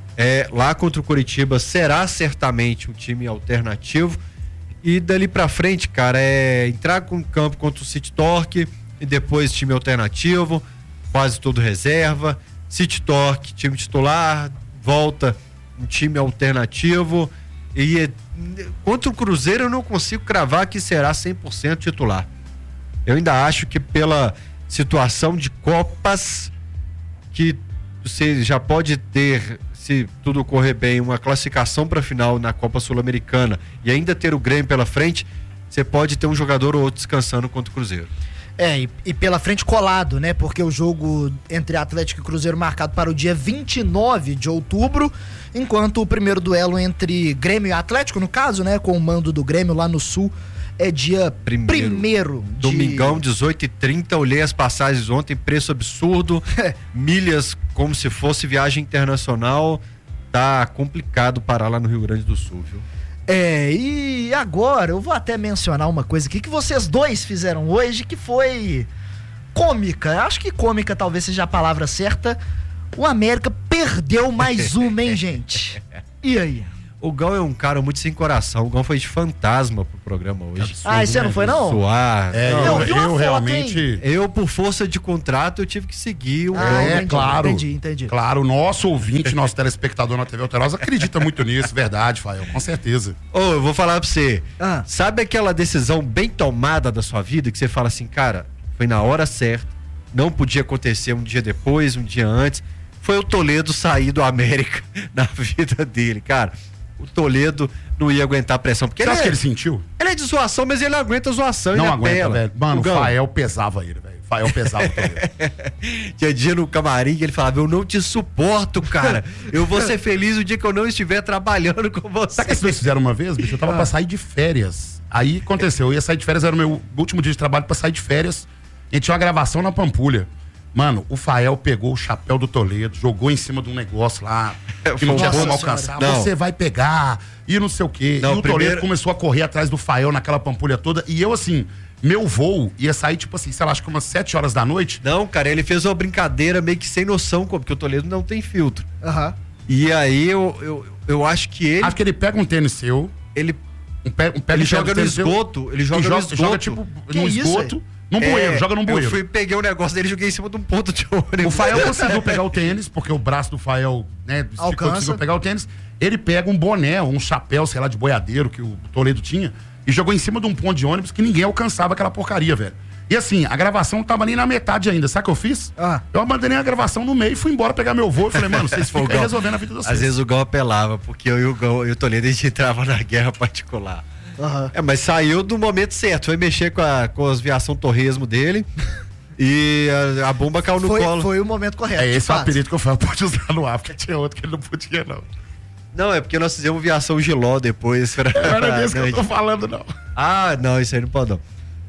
Lá contra o Curitiba será certamente um time alternativo. E dali pra frente, cara, entrar com campo contra o City Torque e depois time alternativo, quase todo reserva. City Torque, time titular, volta um time alternativo. E contra o Cruzeiro eu não consigo cravar que será 100% titular. Eu ainda acho que pela situação de Copas, que você já pode ter, se tudo correr bem, uma classificação para a final na Copa Sul-Americana e ainda ter o Grêmio pela frente, você pode ter um jogador ou outro descansando contra o Cruzeiro. E pela frente colado, né? Porque o jogo entre Atlético e Cruzeiro marcado para o dia 29 de outubro, enquanto o primeiro duelo entre Grêmio e Atlético, no caso, né? Com o mando do Grêmio lá no Sul, é dia 1º. Domingão, 18h30, olhei as passagens ontem, preço absurdo, milhas como se fosse viagem internacional, tá complicado parar lá no Rio Grande do Sul, viu? E agora eu vou até mencionar uma coisa aqui que vocês dois fizeram hoje, que foi cômica. Acho que cômica talvez seja a palavra certa. O América perdeu mais uma, hein, gente? E aí? O Gão é um cara muito sem coração. O Gão foi de fantasma pro programa hoje. Absurdo, você não foi, não? Suar. Eu realmente... Eu, por força de contrato, eu tive que seguir o Gão. Claro. Entendi. Claro, o nosso ouvinte, nosso telespectador na TV Alterosa acredita muito nisso, verdade, Fael, com certeza. Eu vou falar pra você. Sabe aquela decisão bem tomada da sua vida, que você fala assim, cara, foi na hora certa, não podia acontecer um dia depois, um dia antes. Foi o Toledo sair do América na vida dele, cara. O Toledo não ia aguentar a pressão. Porque você acha que ele sentiu? Ele é de zoação, mas ele não aguenta zoação. Não aguenta, velho. Mano, o Fael pesava ele, velho. Fael pesava o Toledo. Tinha dia no camarim que ele falava, eu não te suporto, cara. Eu vou ser feliz o dia que eu não estiver trabalhando com você. Sabe o que vocês fizeram uma vez, bicho? Eu tava pra sair de férias. Aí aconteceu, eu ia sair de férias, era o meu último dia de trabalho pra sair de férias. A gente tinha uma gravação na Pampulha. Mano, o Fael pegou o chapéu do Toledo, jogou em cima de um negócio lá que não tinha como alcançar. Não. Você vai pegar e não sei o quê. Não, e o Toledo começou a correr atrás do Fael naquela Pampulha toda. E eu, assim, meu voo ia sair, tipo assim, sei lá, acho que umas 7 horas da noite. Não, cara, ele fez uma brincadeira meio que sem noção, porque o Toledo não tem filtro. E aí eu acho que ele... Acho que ele pega um tênis seu. Ele joga no esgoto. Ele joga no esgoto. Joga, tipo, no esgoto. Num bueiro, joga num bueiro. Eu peguei o negócio dele e joguei em cima de um ponto de ônibus. O Fael conseguiu pegar o tênis, porque o braço do Fael, né, conseguiu pegar o tênis. Ele pega um boné, um chapéu, sei lá, de boiadeiro que o Toledo tinha, e jogou em cima de um ponto de ônibus que ninguém alcançava aquela porcaria, velho. E assim, a gravação não tava nem na metade ainda. Sabe o que eu fiz? Eu abandonei a gravação no meio e fui embora pegar meu voo. E falei, mano, vocês ficam aí resolvendo a vida de vocês. Às vezes o Gão apelava, porque eu e o Toledo, a gente entrava na guerra particular. Mas saiu do momento certo, foi mexer com as viação torresmo dele e a bomba caiu no colo. Foi o momento correto. Esse é o apelido que eu falo, pode usar no ar, porque tinha outro que ele não podia, não. Não, é porque nós fizemos viação Giló depois. Não era disso que eu tô falando, não. Não, isso aí não pode não.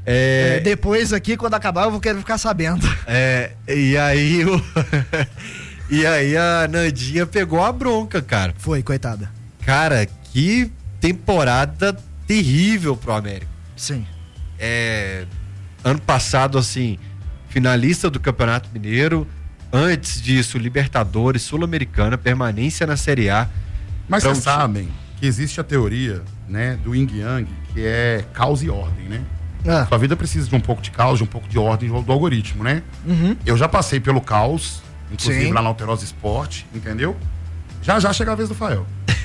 Depois aqui, quando acabar, eu vou querer ficar sabendo. E aí e aí a Nandinha pegou a bronca, cara. Foi, coitada. Cara, que temporada terrível pro América. Sim. Ano passado, assim, finalista do Campeonato Mineiro, antes disso, Libertadores, Sul-Americana, permanência na Série A. Mas vocês sabem que existe a teoria, né, do Yin Yang, que é causa e ordem, né? Sua vida precisa de um pouco de caos, de um pouco de ordem do algoritmo, né? Eu já passei pelo caos, inclusive lá na Alterosa Esporte, entendeu? Já chega a vez do Fael.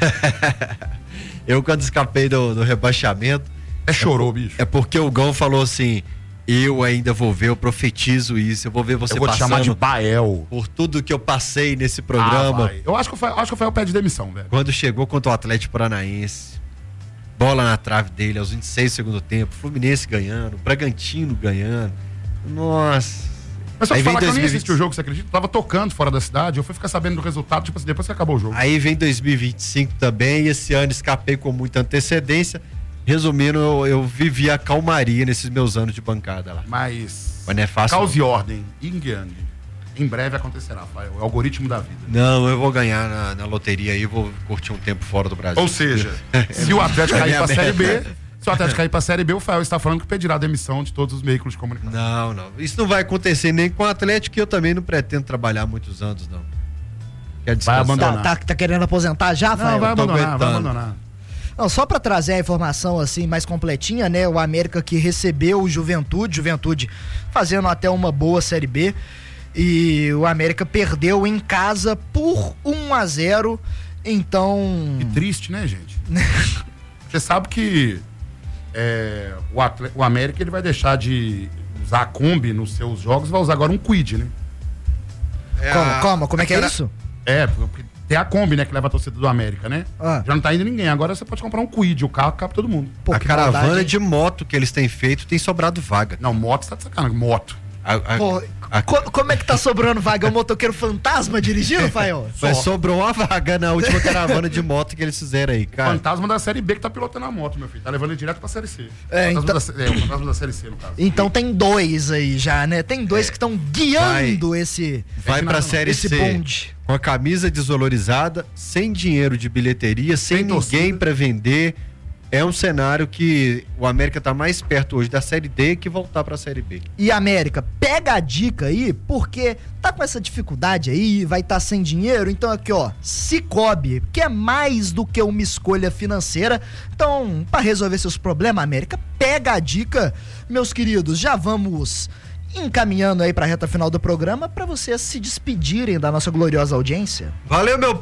Eu, quando escapei do rebaixamento... chorou, bicho. É porque o Gão falou assim, eu ainda vou ver, eu profetizo isso, eu vou ver você passando... Eu vou te chamar de Bael. Por tudo que eu passei nesse programa. Eu acho que o Fael pede demissão, velho. Quando chegou contra o Atlético Paranaense, bola na trave dele aos 26 do segundo tempo, Fluminense ganhando, Bragantino ganhando. Nossa... Mas só te falar que eu nem assisti o jogo, você acredita? Eu tava tocando fora da cidade, eu fui ficar sabendo do resultado, tipo assim, depois que acabou o jogo. Aí vem 2025 também, e esse ano escapei com muita antecedência. Resumindo, eu vivi a calmaria nesses meus anos de bancada lá. Mas não é fácil. Causa e ordem, Yin Yang. Em breve acontecerá, Fael. É o algoritmo da vida. Não, eu vou ganhar na loteria aí, vou curtir um tempo fora do Brasil. Ou seja, se o Atlético cair pra Série B... Se o Atlético cair pra Série B, o Fael está falando que pedirá a demissão de todos os veículos de comunicação. Não. Isso não vai acontecer nem com o Atlético, e eu também não pretendo trabalhar muitos anos, não. Quer vai abandonar. Tá querendo aposentar já, Fael? Não, vai abandonar. Não, só pra trazer a informação assim mais completinha, né? O América que recebeu o Juventude fazendo até uma boa Série B, e o América perdeu em casa por 1-0 Então... Que triste, né, gente? Você sabe que o América ele vai deixar de usar a Kombi nos seus jogos, vai usar agora um Kwid, né? Como é que é isso? Porque tem a Kombi, né, que leva a torcida do América, né? Já não tá indo ninguém. Agora você pode comprar um Kwid, o carro cabe todo mundo. A caravana de moto que eles têm feito tem sobrado vaga. Não, moto você tá de sacanagem. Moto. Como é que tá sobrando vaga? É o motoqueiro fantasma dirigindo, Fael? Mas sobrou uma vaga na última caravana de moto que eles fizeram aí, cara. Fantasma da Série B que tá pilotando a moto, meu filho. Tá levando ele direto pra Série C. O fantasma da Série C, no caso. Então tem 2 aí já, né? Tem 2 que estão guiando esse... Vai pra Série esse C bonde. com a camisa desvalorizada, sem dinheiro de bilheteria, sem ninguém pra vender. É um cenário que o América tá mais perto hoje da Série D que voltar pra Série B. E América, pega a dica aí, porque tá com essa dificuldade aí, vai estar sem dinheiro, então aqui ó, Cicobi, que é mais do que uma escolha financeira. Então, para resolver seus problemas, América, pega a dica. Meus queridos, já vamos encaminhando aí pra reta final do programa para vocês se despedirem da nossa gloriosa audiência. Valeu, meu